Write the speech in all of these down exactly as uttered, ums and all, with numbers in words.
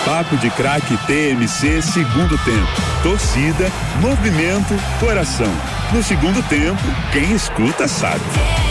Papo de Craque T M C segundo tempo. Torcida, movimento, coração. No segundo tempo, quem escuta sabe.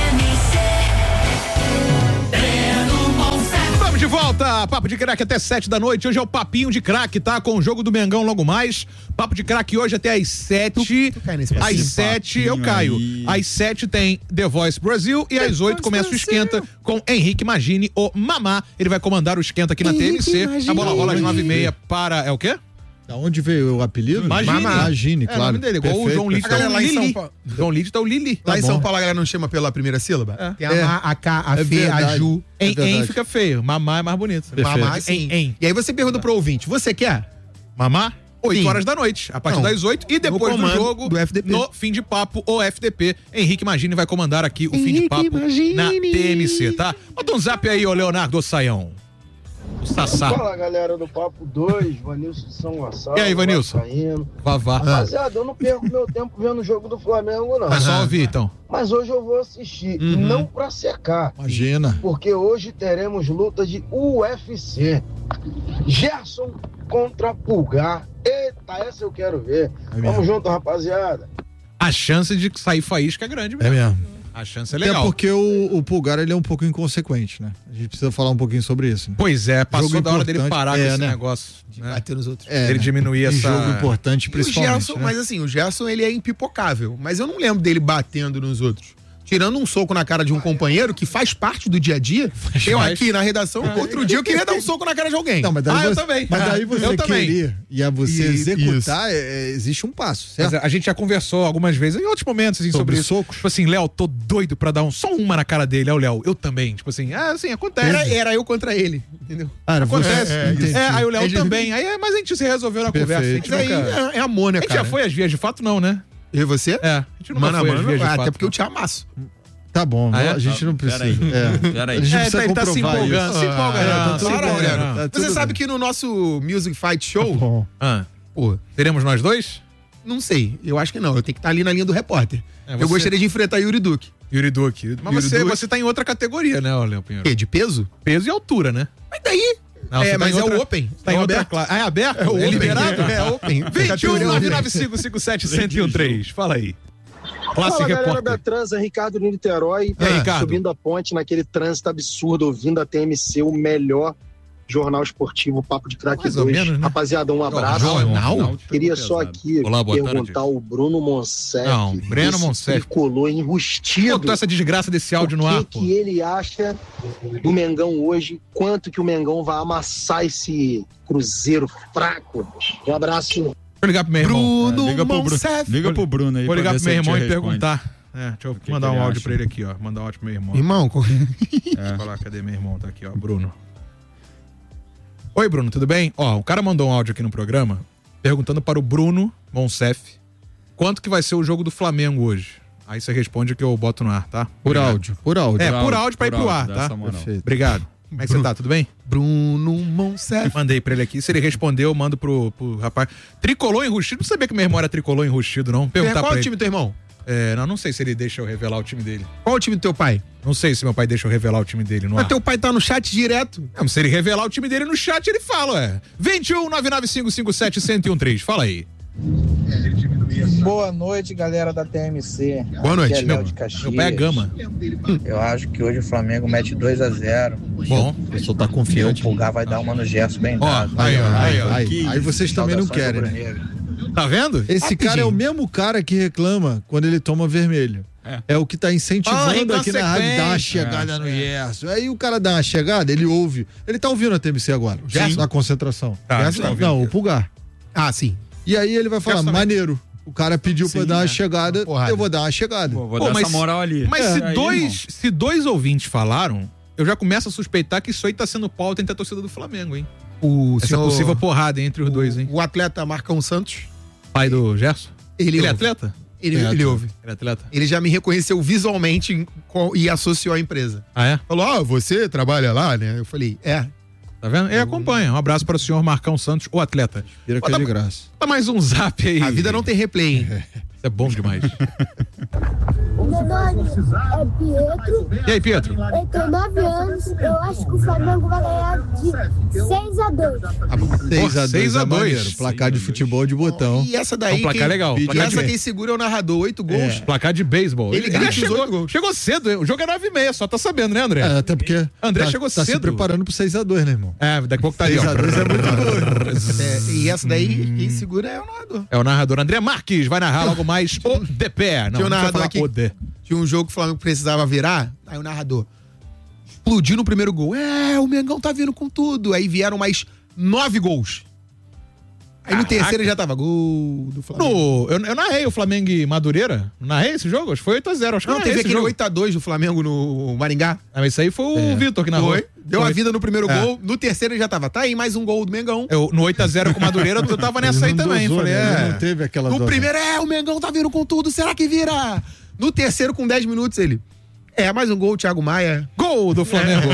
De volta, Papo de Craque até sete da noite. Hoje é o Papinho de Craque, tá? Com o jogo do Mengão logo mais. Papo de Craque hoje até às sete. Tu, tu às sete eu caio. Aí. Às sete tem The Voice Brasil e às oito começa o Esquenta com Henrique Magini, o Mamá. Ele vai comandar o Esquenta aqui na Henrique T M C. Magini. A bola rola às nove e meia para. É o quê? Da onde veio o apelido? Magini. Magini, é, claro. O nome dele, igual o João Lito. Lá em São Paulo. João Lito tá o Lili. Lá tá em bom. São Paulo a galera não chama pela primeira sílaba? É. Tem a é. Ma, a K, a é Fê, verdade. A Ju. Em, é em fica feio. Mamá é mais bonito. Mamá, sim. Em, em. E aí você pergunta pro ouvinte, você quer? Mamá? oito horas da noite, a partir não. das oito. E depois do jogo, do F D P. No Fim de Papo, o F D P. Henrique Magini vai comandar aqui o Henrique Fim de Papo Magini. Na T M C, tá? Manda um zap aí, ô Leonardo Saião. O Sassá. Fala, galera do Papo dois, Vanilson de São Gonçalo. E aí, Vanilson? Vavá. Rapaziada, eu não perco meu tempo vendo o jogo do Flamengo, não. É só ouvir, então. Mas hoje eu vou assistir, uhum. não pra secar. Imagina. Porque hoje teremos luta de U F C. Gerson contra Pulgar. Eita, essa eu quero ver. É Vamos junto, rapaziada. A chance de sair faísca é grande mesmo. É mesmo. A chance é legal. Até porque o, o Pulgar, ele é um pouco inconsequente, né? A gente precisa falar um pouquinho sobre isso. Né? Pois é, passou jogo da hora dele parar é, com esse né? negócio. De né? bater nos outros. É, ele diminuir essa... jogo importante, principalmente. O Gerson, né? Mas assim, o Gerson, ele é impipocável. Mas eu não lembro dele batendo nos outros. Tirando um soco na cara de um companheiro que faz parte do dia a dia. Faz eu mais. Aqui na redação, ah, outro dia eu queria dar um soco na cara de alguém. Não, mas daí ah, você, eu também. Mas daí você eu querer também. e a você e, executar, é, existe um passo, certo? Mas a gente já conversou algumas vezes, em outros momentos, assim, sobre, sobre isso. Socos. Tipo assim, Léo, tô doido pra dar um, só uma na cara dele. É o Léo, eu também. Tipo assim, ah, assim, acontece. Era, era eu contra ele, entendeu? Ah, acontece. Você, é, é, aí o Léo também. Aí, mas a gente se resolveu na Perfeito. conversa. A gente aí nunca... é, é amor, né, cara? A gente cara? já foi às vias de fato, não, né? Eu e você? É. A gente nunca mano, foi mano, às vias de ah, fato. Até porque eu te amasso. Tá bom, ah, é? a gente não precisa. É. Peraí. A gente é, precisa tá, ele tá se empolgando, isso. se empolga. Ah, não, tá para, galera. não. Tá Você sabe bem. Que no nosso Music Fight Show, ah, pô, teremos nós dois? Não sei, eu acho que não. Eu tenho que estar ali na linha do repórter. É, você... Eu gostaria de enfrentar Yuri Duque. Yuri Duque. Mas Yuri você, Duque. você tá em outra categoria, né, Léo Pinheiro? Que? De peso? Peso e altura, né? Mas daí... Não, é, tá mas outra... é o Open. Tá em é outra aberto. classe. Ah, é aberto? É, o é liberado? É, é Open. vinte e um, nove nove cinco cinco sete, um zero três. Fala aí. Clássico Fala, galera repórter. da Transa, Ricardo de Niterói. E aí, Ricardo? Subindo a ponte naquele trânsito absurdo, ouvindo a T M C, o melhor jornal esportivo, Papo de Craque dois. Menos, né? Rapaziada, um abraço. Jornal? Queria só aqui Olá, perguntar ao Bruno Monsef. Não, Breno Monsef. Tricolor enrustido. Botou essa desgraça desse áudio no ar, O que, que ele acha do Mengão hoje? Quanto que o Mengão vai amassar esse Cruzeiro fraco? Um abraço. Vou ligar pro meu irmão. Bruno é, liga, pro Bruno, liga pro Bruno aí. Vou ligar pro meu irmão e responde. perguntar. É, deixa eu que mandar que um ele áudio acha? pra ele aqui, ó. Mandar um áudio pro meu irmão. Irmão, É. Falar, cadê meu irmão? Tá aqui, ó, Bruno. Oi, Bruno, tudo bem? Ó, o cara mandou um áudio aqui no programa perguntando para o Bruno Monsef quanto que vai ser o jogo do Flamengo hoje. Aí você responde que eu boto no ar, tá? Por Obrigado. áudio, por áudio. É, Por por áudio, áudio pra ir por pro ar, áudio, tá? dessa moral. Perfeito. Obrigado. Como é que você tá? Tudo bem? Bruno Monsef. Mandei pra ele aqui. Se ele respondeu, eu mando pro, pro rapaz. Tricolor enrustido? Não sabia que meu irmão era tricolor enrustido, não. Perguntar Qual pra é o ele. time do teu irmão? É, não, não sei se ele deixa eu revelar o time dele. Qual é o time do teu pai? Não sei se meu pai deixa eu revelar o time dele no Mas ar. teu pai tá no chat direto. Não, mas se ele revelar o time dele no chat, ele fala, ué. vinte e um, nove nove cinco cinco sete, um zero um três. Fala aí. Boa noite, galera da T M C. Boa noite. Aqui é Léo Meu, de Caxias. meu pai é Gama. Eu acho que hoje o Flamengo mete dois a zero. Bom. O pessoal tá E o confiante. Pulgar vai dar uma no Gerson bem Ó, dado. aí, ó, aí, ó. Aí, aí vocês também não Saudações querem, né? rubro-negras. Tá vendo? Esse Rapidinho. cara é o mesmo cara que reclama quando ele toma vermelho. É. É o que tá incentivando Ah, aqui na rádio, dá uma inconsequente. chegada É, no é. Gerson. Aí o cara dá uma chegada, ele ouve. Ele tá ouvindo a T M C agora, Gerson? na concentração. Tá, Gerson tá não, ouvindo. não, o Pulgar. Ah, sim. E aí ele vai falar, Gerson também. maneiro. O cara pediu pra Sim, dar uma é. chegada, Uma porrada. eu vou dar uma chegada. Pô, vou Pô, dar mas- essa moral ali. Mas É. se, Aí, dois, irmão. se dois ouvintes falaram, eu já começo a suspeitar que isso aí tá sendo pauta entre a torcida do Flamengo, hein? O Essa senhor- possível porrada entre os dois, hein? O atleta Marcão Santos, Pai do Gerson? ele, Ele é ouve. atleta? Ele, É, ele tá. ouve. Ele é atleta? Ele já me reconheceu visualmente em- co- e associou à empresa. Ah, é? Falou, ah, você trabalha lá, né? Eu falei, é. Tá vendo? Ele acompanha. Um abraço para o senhor Marcão Santos, o atleta. Vira que é Bota- de graça. Dá mais um zap aí. A vida não tem replay, hein? Isso é bom demais. Meu nome é Pietro. E aí, Pietro? Eu tenho nove anos. Eu acho que o Flamengo vai ganhar de seis a dois. seis a dois. Placar de futebol de botão. E essa daí. É um placar quem, legal. E Placar essa de... quem segura é o narrador. Oito gols. É. Placar de beisebol. Ele, ele, ele chegou, gols. chegou cedo. O jogo é nove e meia, só tá sabendo, né, André? É, até porque. André tá, chegou tá cedo. se preparando pro seis a dois, né, irmão? É, daqui a pouco tá ali. seis a dois é muito gol. É, e essa daí, quem segura é o narrador. É o narrador André Marques, vai narrar logo mais o de pé. Não, Tinha um não narrador falar aqui. o de. Tinha um jogo que o Flamengo precisava virar, aí o narrador explodiu no primeiro gol. É, o Mengão tá vindo com tudo. Aí vieram mais nove gols. Aí no Caraca. terceiro já tava gol do Flamengo. No, eu, eu narrei o Flamengo e Madureira. Narrei esse jogo? Acho que foi oito a zero. Acho que Não, eu teve narrei esse aquele jogo. oito a dois do Flamengo no Maringá. Ah, mas isso aí foi o É. Vitor que narrou. Foi. Deu Foi. a vida no primeiro É. gol. No terceiro ele já tava. Tá aí mais um gol do Mengão. Eu, no oito a zero com o Madureira, eu tava nessa aí Ele não também. dosou, Falei, né? Ele é. não teve aquela No dose. primeiro, é, o Mengão tá vindo com tudo. Será que vira? No terceiro, com dez minutos, ele. É, mais um gol, o Thiago Maia. Gol do Flamengo.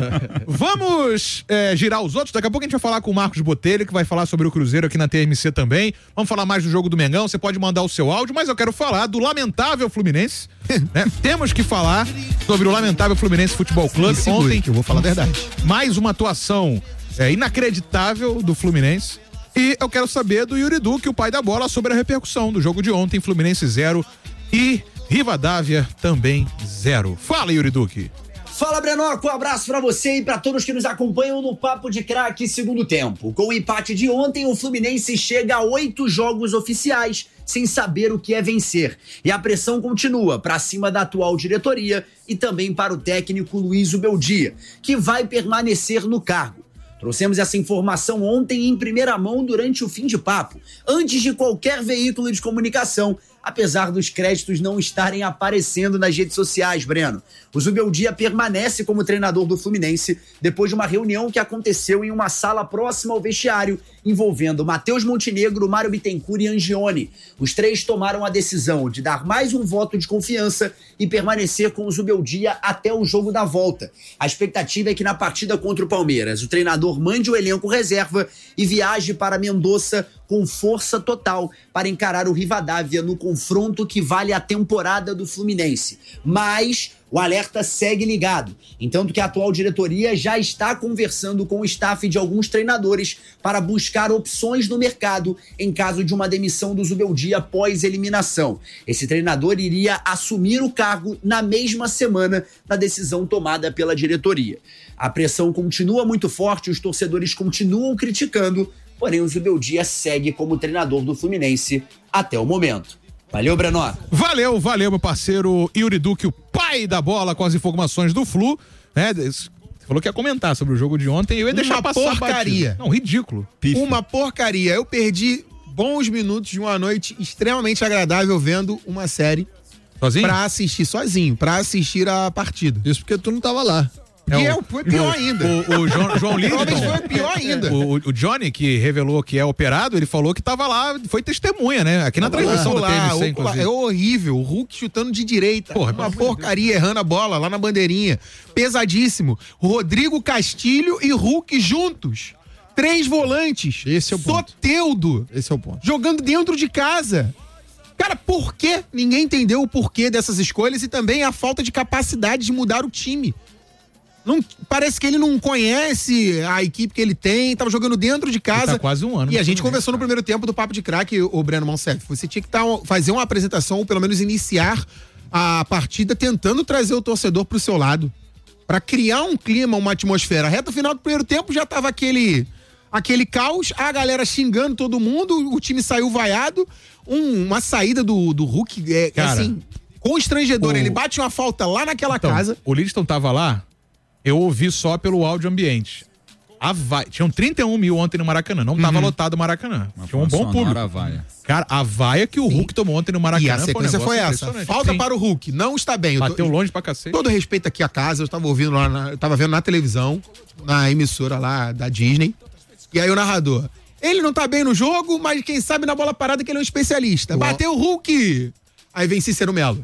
Vamos é, girar os outros. Daqui a pouco a gente vai falar com o Marcos Botelho, que vai falar sobre o Cruzeiro aqui na T M C também. Vamos falar mais do jogo do Mengão. Você pode mandar o seu áudio, mas eu quero falar do lamentável Fluminense. Né? Temos que falar sobre o lamentável Fluminense Futebol Clube. Ontem, que eu vou falar a verdade. mais uma atuação é, inacreditável do Fluminense. E eu quero saber do Yuri Duque, o pai da bola, sobre a repercussão do jogo de ontem. Fluminense zero e Rivadavia também zero. Fala, Yuri Duque. Fala, Brenoco, um abraço pra você e pra todos que nos acompanham no Papo de Craque segundo tempo. Com o empate de ontem, o Fluminense chega a oito jogos oficiais sem saber o que é vencer. E a pressão continua pra cima da atual diretoria e também para o técnico Luiz Ubeldia, que vai permanecer no cargo. Trouxemos essa informação ontem em primeira mão durante o fim de papo, antes de qualquer veículo de comunicação, apesar dos créditos não estarem aparecendo nas redes sociais, Breno. O Zubeldia permanece como treinador do Fluminense depois de uma reunião que aconteceu em uma sala próxima ao vestiário, envolvendo Matheus Montenegro, Mário Bittencourt e Angione. Os três tomaram a decisão de dar mais um voto de confiança e permanecer com o Zubeldia até o jogo da volta. A expectativa é que na partida contra o Palmeiras, o treinador mande o elenco reserva e viaje para Mendoza com força total para encarar o Rivadavia no confronto que vale a temporada do Fluminense. Mas o alerta segue ligado, entanto que a atual diretoria já está conversando com o staff de alguns treinadores para buscar opções no mercado em caso de uma demissão do Zubeldia após eliminação. Esse treinador iria assumir o cargo na mesma semana da decisão tomada pela diretoria. A pressão continua muito forte, os torcedores continuam criticando, porém o Zubeldia segue como treinador do Fluminense até o momento. Valeu, Brenoca. Valeu, valeu, meu parceiro Yuri Duque, o pai da bola, com as informações do Flu, né? Você falou que ia comentar sobre o jogo de ontem e eu ia deixar Uma passar porcaria. batido. Não, ridículo. Pífio. Uma porcaria. Eu perdi bons minutos de uma noite extremamente agradável vendo uma série Sozinho? pra assistir sozinho, pra assistir a partida. Isso porque tu não tava lá. É e o- é, foi pior o- ainda. O, o João, João Talvez Lidon, foi pior ainda. o, o Johnny, que revelou que é operado, ele falou que tava lá, foi testemunha, né? Aqui na transmissão da lá, T M C, opa, inclusive. é horrível. O Hulk chutando de direita. Porra, uma pelo amor de porcaria, errando a bola lá na bandeirinha. Pesadíssimo. Rodrigo Castilho e Hulk juntos. Três volantes. Esse é o ponto. Soteudo. Esse é o ponto. Jogando dentro de casa. Cara, por quê? Ninguém entendeu o porquê dessas escolhas e também a falta de capacidade de mudar o time. Não, parece que ele não conhece a equipe que ele tem, tava jogando dentro de casa. Tá quase um ano. E a no gente Fluminense, conversou no cara. primeiro tempo do Papo de Craque, o Breno Monsef. Você tinha que tá, fazer uma apresentação, ou pelo menos iniciar a partida tentando trazer o torcedor pro seu lado. Pra criar um clima, uma atmosfera. A reta final do primeiro tempo já tava aquele, aquele caos, a galera xingando todo mundo, o time saiu vaiado. Um- uma saída do, do Hulk, é, Cara, assim, constrangedor. o- Ele bate uma falta lá naquela Então, casa. o Lidson tava lá, eu ouvi só pelo áudio ambiente. A vai... Tinham trinta e um mil ontem no Maracanã. Não tava lotado o Maracanã. Tinha um bom público. Cara, a vaia que o Hulk tomou ontem no Maracanã. E a sequência um foi negócio essa. impressionante. Falta Sim. para o Hulk. Não está bem. Eu tô- Bateu longe pra cacete. Todo respeito aqui à casa, eu estava ouvindo lá, na, eu tava vendo na televisão, na emissora lá da Disney. E aí o narrador. Ele não tá bem no jogo, mas quem sabe na bola parada que ele é um especialista. Bateu o Hulk! Aí vem Cícero Melo.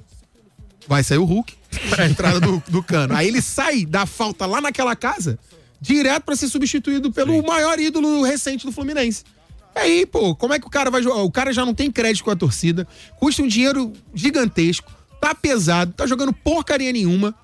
Vai sair o Hulk pra entrada do, do cano. Aí ele sai da falta lá naquela casa, direto pra ser substituído pelo Sim. maior ídolo recente do Fluminense. Aí, pô, como é que o cara vai jogar? O cara já não tem crédito com a torcida, custa um dinheiro gigantesco. tá pesado, tá jogando porcaria nenhuma.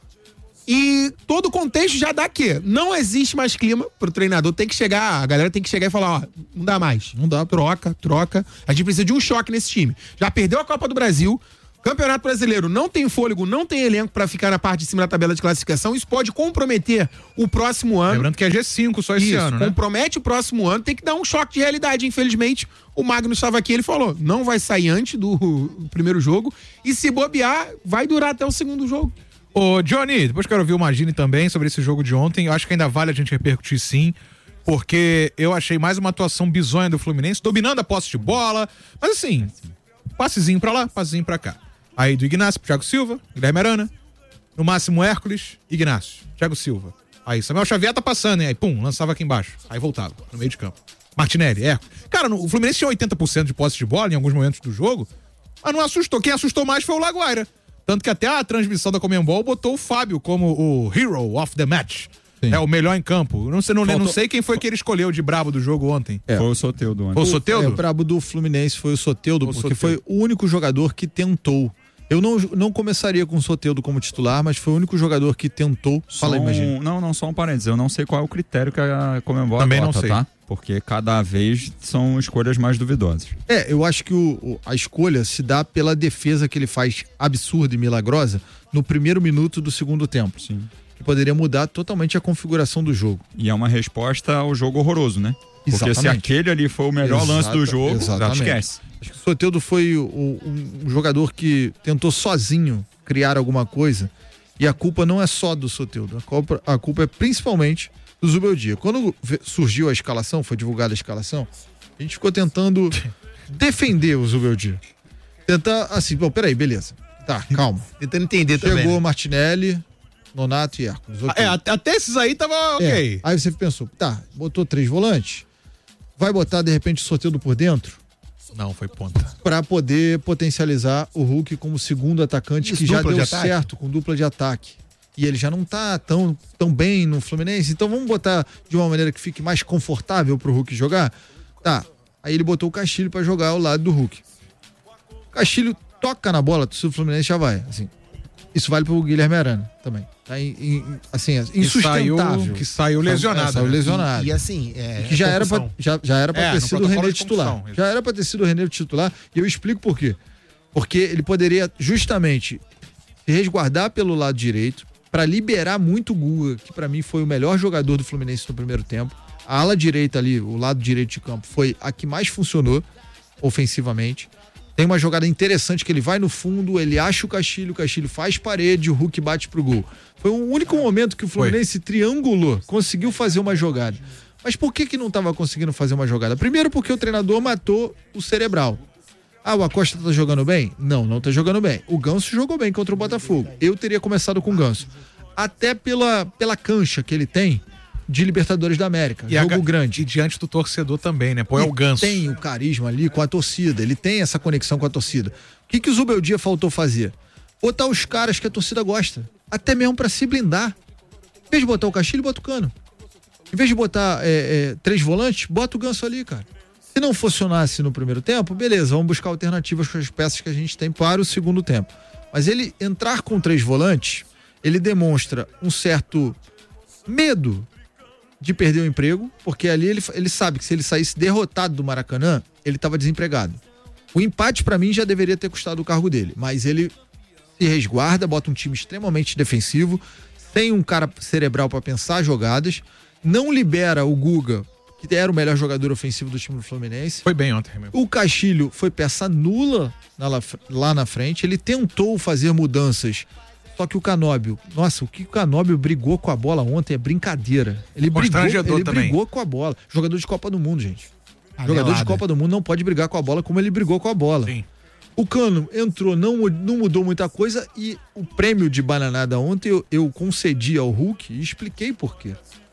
E todo o contexto já dá que não existe mais clima pro treinador. Tem que chegar, a galera tem que chegar e falar, ó, não dá mais. Não dá, troca, troca. A gente precisa de um choque nesse time. Já perdeu a Copa do Brasil, Campeonato Brasileiro não tem fôlego, não tem elenco pra ficar na parte de cima da tabela de classificação. Isso pode comprometer o próximo ano. Lembrando que é G cinco só esse Isso, ano, né? compromete o próximo ano, tem que dar um choque de realidade. Infelizmente, o Magno estava aqui, ele falou, não vai sair antes do primeiro jogo e se bobear, vai durar até o segundo jogo. Ô, Johnny, depois quero ouvir o Magini também sobre esse jogo de ontem. Eu acho que ainda vale a gente repercutir sim, porque eu achei mais uma atuação bizonha do Fluminense, dominando a posse de bola, mas assim, passezinho pra lá, passezinho pra cá. Aí do Ignacio pro Thiago Silva, Guilherme Arana, no máximo Hércules, Ignacio, Thiago Silva. Aí Samuel Xavier tá passando, hein? Aí pum, lançava aqui embaixo. Aí voltava, no meio de campo. Martinelli, Hércules. Cara, no, o Fluminense tinha oitenta por cento de posse de bola em alguns momentos do jogo, mas não assustou. Quem assustou mais foi o Laguaira. Tanto que até a transmissão da Conmebol botou o Fábio como o hero of the match. Sim. É o melhor em campo. Não sei, não, Faltou... não sei quem foi que ele escolheu de brabo do jogo ontem. É. Foi o Soteldo ontem. Foi o Soteldo? É, o brabo do Fluminense foi o Soteldo, o porque Soteldo. foi o único jogador que tentou. Eu não, não começaria com o Soteldo como titular, mas foi o único jogador que tentou. Só Fala aí, um... imagina. Não, não, só um parênteses. Eu não sei qual é o critério que a Conmebol Também adota, não sei. tá? Porque cada vez são escolhas mais duvidosas. É, eu acho que o, o, a escolha se dá pela defesa que ele faz absurda e milagrosa no primeiro minuto do segundo tempo. Sim. Que poderia mudar totalmente a configuração do jogo. E é uma resposta ao jogo horroroso, né? Porque Exatamente. se aquele ali foi o melhor Exata, lance do jogo, exatamente. esquece. Acho que o Soteldo foi o, o, um jogador que tentou sozinho criar alguma coisa, e a culpa não é só do Soteldo, a culpa, a culpa é principalmente do Zubeldia. Quando surgiu a escalação, foi divulgada a escalação, a gente ficou tentando defender o Zubeldia. Tentar, assim, bom, peraí, beleza. Tá, calma. Tentando entender Chegou também. Né? Martinelli, Nonato e Hércules. Okay. É, até esses aí tava ok. É, aí você pensou, tá, botou três volantes, vai botar de repente o Soteldo por dentro? Não, foi ponta. Pra poder potencializar o Hulk como segundo atacante. Isso, que já deu de certo com dupla de ataque. E ele já não tá tão, tão bem no Fluminense, então vamos botar de uma maneira que fique mais confortável pro Hulk jogar? Tá, aí ele botou o Castilho pra jogar ao lado do Hulk. O Castilho toca na bola, o Fluminense já vai, assim. Isso vale pro Guilherme Arana também. Tá em, em, assim, insustentável. Que saiu, que saiu lesionado. É, saiu né? lesionado. E, e assim, é, que já era, pra, já, já era pra é, ter sido o René titular. concussão, já era pra ter sido o René titular. E eu explico por quê. Porque ele poderia justamente se resguardar pelo lado direito pra liberar muito o Guga, que pra mim foi o melhor jogador do Fluminense no primeiro tempo. A ala direita ali, o lado direito de campo, foi a que mais funcionou ofensivamente. Tem uma jogada interessante que ele vai no fundo, ele acha o Castilho, o Castilho faz parede, o Hulk bate pro gol. Foi o único momento que o Fluminense Foi. triangulou, conseguiu fazer uma jogada. Mas por que que não estava conseguindo fazer uma jogada? Primeiro porque o treinador matou o cerebral. Ah, o Acosta tá jogando bem? Não, não tá jogando bem. O Ganso jogou bem contra o Botafogo. Eu teria começado com o Ganso. Até pela, pela cancha que ele tem de Libertadores da América, e jogo a, grande. E diante do torcedor também, né? Pô, é o Ganso. Tem o carisma ali com a torcida, ele tem essa conexão com a torcida. O que que o Zubeldia faltou fazer? Botar os caras que a torcida gosta, até mesmo pra se blindar. Em vez de botar o Castilho, bota o Cano. Em vez de botar é, é, três volantes, bota o Ganso ali, cara. Se não funcionasse no primeiro tempo, beleza, vamos buscar alternativas com as peças que a gente tem para o segundo tempo. Mas ele entrar com três volantes, ele demonstra um certo medo de perder o emprego, porque ali ele, ele sabe que se ele saísse derrotado do Maracanã, ele estava desempregado. O empate para mim já deveria ter custado o cargo dele, mas ele se resguarda, bota um time extremamente defensivo, tem um cara cerebral para pensar jogadas, não libera o Guga, que era o melhor jogador ofensivo do time do Fluminense. Foi bem ontem, meu. O Castilho foi peça nula na, lá na frente, ele tentou fazer mudanças. Só que o Canóbio, nossa, o que o Canóbio brigou com a bola ontem é brincadeira. Ele brigou, ele também. brigou com a bola. Jogador de Copa do Mundo, gente. Anelada. Jogador de Copa do Mundo não pode brigar com a bola como ele brigou com a bola. Sim. O Cano entrou, não, não mudou muita coisa e o prêmio de bananada ontem eu, eu concedi ao Hulk e expliquei por quê.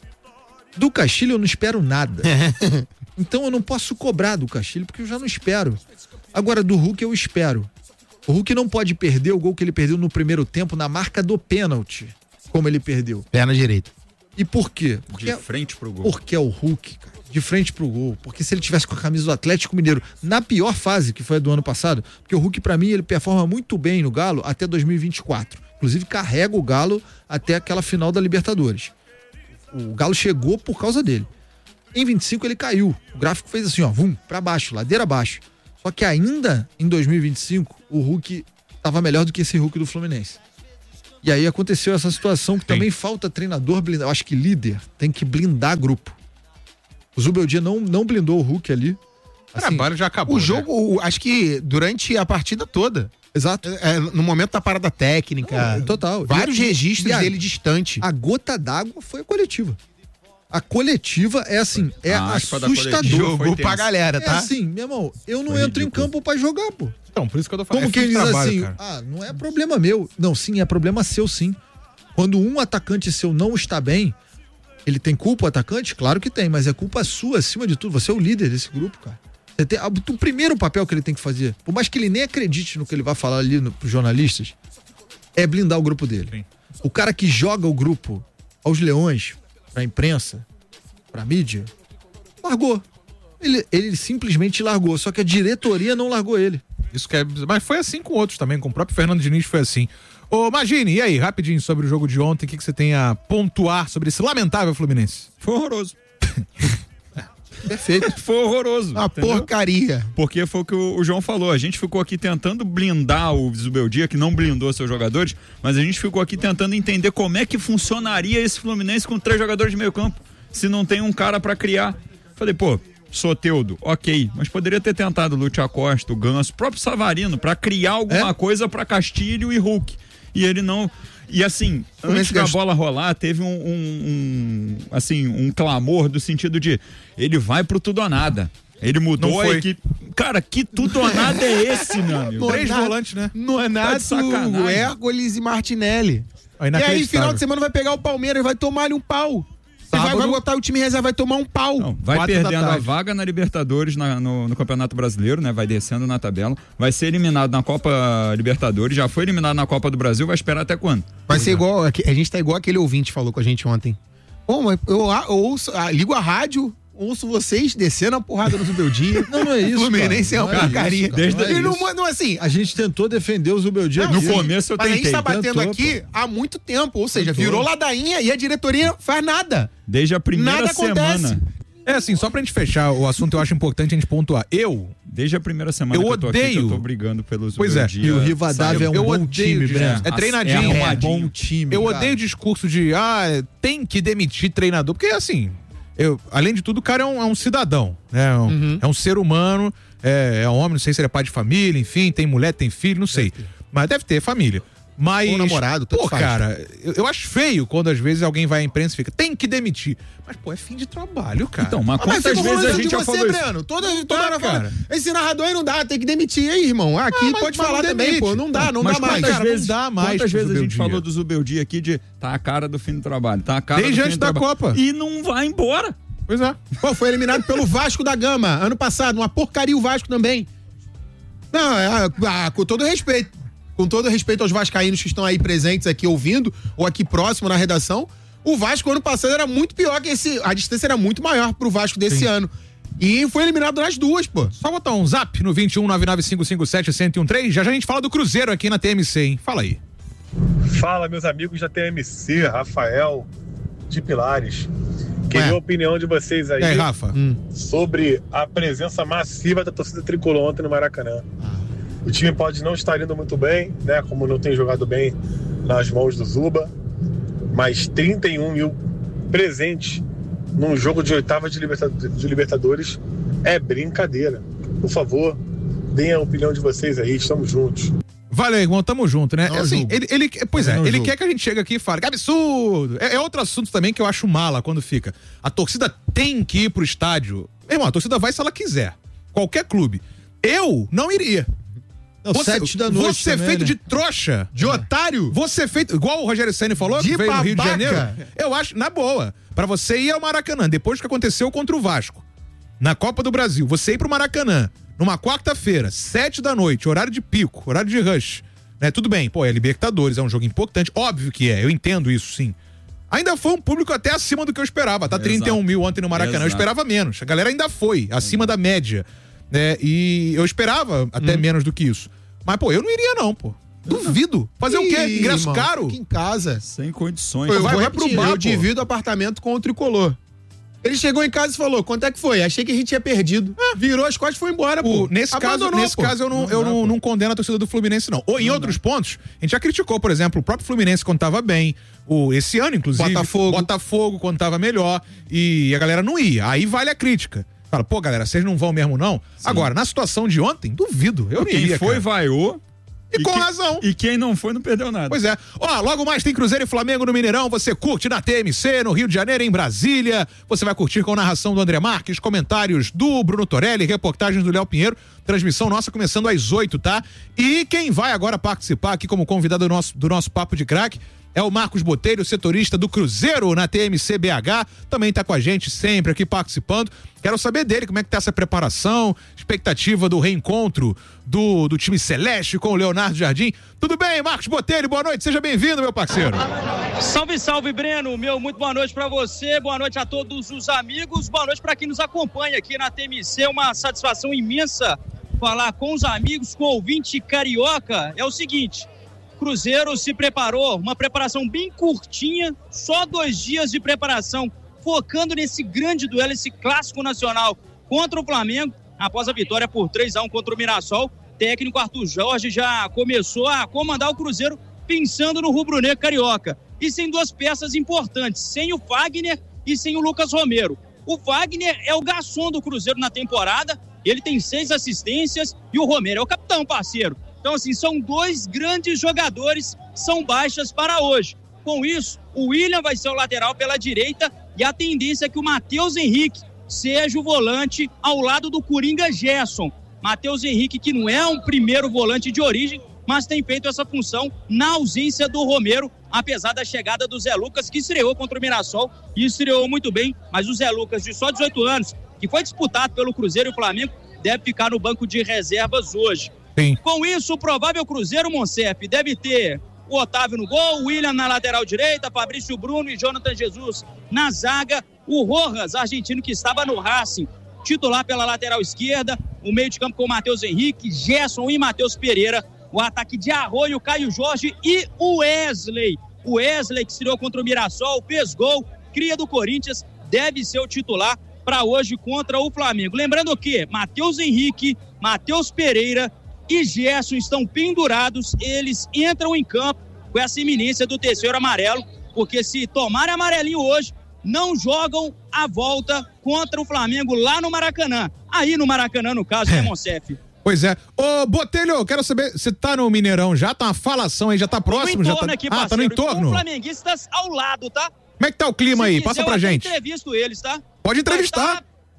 Do Castilho eu não espero nada. Então eu não posso cobrar do Castilho porque eu já não espero. Agora do Hulk eu espero. O Hulk não pode perder o gol que ele perdeu no primeiro tempo na marca do pênalti, como ele perdeu. Perna direita. E por quê? Porque de frente pro gol. Porque é o Hulk, cara. de frente pro gol, porque se ele tivesse com a camisa do Atlético Mineiro na pior fase, que foi a do ano passado, porque o Hulk pra mim ele performa muito bem no Galo até dois mil e vinte e quatro, inclusive carrega o Galo até aquela final da Libertadores. O Galo chegou por causa dele. Em vinte e cinco ele caiu, o gráfico fez assim, ó, vum, pra baixo, ladeira abaixo. Só que ainda em dois mil e vinte e cinco o Hulk tava melhor do que esse Hulk do Fluminense. E aí aconteceu essa situação que Sim. também falta treinador blindar, eu acho que líder tem que blindar grupo. O Zubeldia não, não blindou o Hulk ali. O assim, trabalho já acabou. O né? jogo, acho que durante a partida toda. Exato. É, no momento da parada técnica. Não, total. Vários e, registros e a, dele distante. A gota d'água foi a coletiva. A coletiva é assim, é a assustador. Jogou pra galera, tá? É assim, meu irmão, eu não foi entro ridículo. em campo pra jogar, pô. Então, por isso que eu tô falando. Como é quem diz trabalho, assim, cara. ah, não é problema meu. Não, sim, é problema seu, sim. Quando um atacante seu não está bem, ele tem culpa, o atacante? Claro que tem, mas é culpa sua, acima de tudo. Você é o líder desse grupo, cara. Você tem, o primeiro papel que ele tem que fazer, por mais que ele nem acredite no que ele vai falar ali no, pros jornalistas, é blindar o grupo dele. Sim. O cara que joga o grupo aos leões, pra imprensa, pra mídia, largou. Ele, ele simplesmente largou, só que a diretoria não largou ele. Isso que é, mas foi assim com outros também, com o próprio Fernando Diniz foi assim. Ô, Magine, e aí, rapidinho sobre o jogo de ontem, o que, que você tem a pontuar sobre esse lamentável Fluminense? Foi horroroso. Perfeito. Foi horroroso. Uma entendeu? Porcaria. Porque foi o que o, o João falou. A gente ficou aqui tentando blindar o Zubeldia, que não blindou seus jogadores, mas a gente ficou aqui tentando entender como é que funcionaria esse Fluminense com três jogadores de meio campo, se não tem um cara pra criar. Falei, pô, Soteldo, ok, mas poderia ter tentado o Lúcio Acosta, o Ganso, o próprio Savarino, pra criar alguma é? coisa pra Castilho e Hulk. E ele não... E assim, antes da bola rolar, teve um, um, um, assim, um clamor do sentido de ele vai pro tudo ou nada. Ele mudou a equipe. Cara, que tudo ou nada é esse, meu amigo? Três volantes, né? Nonato, tá Hércules e Martinelli. E aí, final de semana vai pegar o Palmeiras, vai tomar-lhe um pau. Vai, vai botar o time reserva, vai tomar um pau. Não, vai perdendo a vaga na Libertadores, na, no, no Campeonato Brasileiro, né? Vai descendo na tabela. Vai ser eliminado na Copa Libertadores. Já foi eliminado na Copa do Brasil. Vai esperar até quando? Vai ser igual. A gente tá igual aquele ouvinte falou com a gente ontem. Bom, eu, eu, eu ouço, ligo a rádio, ouço vocês descendo a porrada no Zubeldia. Não, não é isso. O Fluminense é uma porcaria. Desde não, é não, não, assim. A gente tentou defender o Zubeldia. No começo eu tentei. Mas a gente tá batendo tentou, aqui pô. há muito tempo. Ou seja, tentou. virou ladainha e a diretoria faz nada. Desde a primeira Nada semana. acontece. É assim, só pra gente fechar o assunto, eu acho importante a gente pontuar. Eu... Desde a primeira semana eu que eu tô odeio. aqui, que eu tô brigando pelo Pois é. E o Rivadavia é um eu bom odeio time, Breno. É treinadinho. É É um bom time. Eu cara. odeio o discurso de, ah, tem que demitir treinador, porque assim, eu, além de tudo, o cara é um, é um cidadão, né? É um, Uhum. é um ser humano, é, é um homem, não sei se ele é pai de família, enfim, tem mulher, tem filho, não sei. Mas deve ter família. Mas, Ou namorado, tanto pô, faz. cara, eu, eu acho feio quando às vezes alguém vai à imprensa e fica, tem que demitir. Mas, pô, é fim de trabalho, cara. Então, mas Ah, mas quantas fica vezes a falando gente de já você, falou isso? Breno. Toda, toda Tá, hora cara. fala, esse narrador aí não dá, tem que demitir aí, irmão. Aqui mas- pode mas falar não também, demite. pô. Não dá, não Mas dá mais. quantas cara, não vezes, dá mais quantas pro vezes a gente Zubeldia? falou do Zubeldia aqui de tá a cara do fim do trabalho, tá a cara Desde do fim antes do da trabalho. Copa. E não vai embora. Pois é. Pô, foi eliminado pelo Vasco da Gama, ano passado. Uma porcaria o Vasco também. Não, é, ah, com todo respeito. Com todo respeito aos vascaínos que estão aí presentes aqui ouvindo, ou aqui próximo na redação, o Vasco ano passado era muito pior que esse. A distância era muito maior pro Vasco desse Sim. ano. E foi eliminado nas duas, pô. Só botar um zap no vinte e um nove nove cinco cinco sete um zero um três. Já já a gente fala do Cruzeiro aqui na T M C, hein? Fala aí. Fala, meus amigos da T M C, Rafael de Pilares. Queria Ué. a opinião de vocês aí, E aí, Rafa? Hum. sobre a presença massiva da torcida tricolor ontem no Maracanã. O time pode não estar indo muito bem, né? Como não tem jogado bem nas mãos do Zuba, mas trinta e um mil presentes num jogo de oitava de, liberta- de Libertadores é brincadeira. Por favor, deem a opinião de vocês aí, estamos juntos. Valeu, irmão, tamo junto, né? Não É assim, julgo. ele, ele, pois é, Não ele julgo. quer que a gente chegue aqui e fale, que absurdo! É, é outro assunto também que eu acho mala quando fica. A torcida tem que ir pro estádio. Meu irmão, a torcida vai se ela quiser. Qualquer clube. Eu não iria. Não, sete da noite Você também, feito né? de trouxa. De otário? Você feito, igual o Rogério Ceni falou, De que veio no Rio de babaca. Janeiro. Eu acho, na boa, pra você ir ao Maracanã, depois do que aconteceu contra o Vasco, na Copa do Brasil, você ir pro Maracanã, numa quarta-feira, sete da noite, horário de pico, horário de rush, né? Tudo bem, pô, é Libertadores, é um jogo importante, óbvio que é, eu entendo isso sim. Ainda foi um público até acima do que eu esperava, tá? trinta e um mil ontem no Maracanã, Exato. eu esperava menos. A galera ainda foi, acima Exato. da média. Né? E eu esperava até hum. menos do que isso. Mas, pô, eu não iria não, pô. Duvido. Fazer Ih, o quê? Ingresso irmão, caro? Aqui em casa. Sem condições. Eu vai, vai pro bar, eu divido o apartamento com o Tricolor. Ele chegou em casa e falou, quanto é que foi? Achei que a gente tinha perdido. É, virou as costas e foi embora, pô. pô. Nesse caso, nesse caso eu, não, não, eu não, não, não condeno a torcida do Fluminense, não. Ou em não outros dá. pontos, a gente já criticou, por exemplo, o próprio Fluminense quando tava bem, o, esse ano, inclusive. Botafogo. Botafogo quando tava melhor, e a galera não ia. Aí vale a crítica. Fala, pô, galera, vocês não vão mesmo, não? Sim. Agora, na situação de ontem, duvido. Eu não Quem iria, foi, cara. vaiou. E, e com que, razão. E quem não foi, não perdeu nada. Pois é. Ó, logo mais tem Cruzeiro e Flamengo no Mineirão. Você curte na T M C, no Rio de Janeiro, em Brasília. Você vai curtir com narração do André Marques, comentários do Bruno Torelli, reportagens do Léo Pinheiro. Transmissão nossa começando às oito, tá? E quem vai agora participar aqui como convidado do nosso, do nosso Papo de Craque é o Marcos Botelho, setorista do Cruzeiro na T M C B H, também tá com a gente sempre aqui participando. Quero saber dele, como é que tá essa preparação, expectativa do reencontro do, do time Celeste com o Leonardo Jardim. Tudo bem, Marcos Botelho? Boa noite, seja bem-vindo, meu parceiro. Salve, salve, Breno. Meu, muito boa noite pra você, boa noite a todos os amigos, boa noite pra quem nos acompanha aqui na T M C. Uma satisfação imensa falar com os amigos, com o ouvinte carioca. É o seguinte... Cruzeiro se preparou, uma preparação bem curtinha, só dois dias de preparação, focando nesse grande duelo, esse clássico nacional contra o Flamengo, após a vitória por três a um contra o Mirassol. Técnico Arthur Jorge já começou a comandar o Cruzeiro pensando no rubro-negro carioca. E sem duas peças importantes, sem o Fagner e sem o Lucas Romero. O Fagner é o garçom do Cruzeiro na temporada, ele tem seis assistências e o Romero é o capitão, parceiro. Então, assim, são dois grandes jogadores, são baixas para hoje. Com isso, o William vai ser o lateral pela direita e a tendência é que o Matheus Henrique seja o volante ao lado do Coringa Gerson. Matheus Henrique, que não é um primeiro volante de origem, mas tem feito essa função na ausência do Romero, apesar da chegada do Zé Lucas, que estreou contra o Mirassol e estreou muito bem, mas o Zé Lucas, de só dezoito anos, que foi disputado pelo Cruzeiro e o Flamengo, deve ficar no banco de reservas hoje. Sim. Com isso, o provável Cruzeiro, Monsef, deve ter o Otávio no gol, o William na lateral direita, Fabrício Bruno e Jonathan Jesus na zaga, o Rojas, argentino que estava no Racing, titular pela lateral esquerda, o meio de campo com o Matheus Henrique, Gerson e Matheus Pereira, o ataque de Arroio, Caio Jorge e o Wesley. O Wesley que estreou contra o Mirassol, fez gol, cria do Corinthians, deve ser o titular para hoje contra o Flamengo. Lembrando que Matheus Henrique, Matheus Pereira e Gerson estão pendurados, eles entram em campo com essa iminência do terceiro amarelo, porque se tomarem amarelinho hoje, não jogam a volta contra o Flamengo lá no Maracanã. Aí no Maracanã, no caso, né, Monsef? Pois é. Ô, Botelho, eu quero saber, você tá no Mineirão já? Tá uma falação aí, já tá próximo? No já tá... aqui, ah, tá no entorno? Com flamenguistas ao lado, tá? Como é que tá o clima se aí? quiser, Passa pra eu gente. Eu entrevisto eles, tá? Pode entrevistar. Tá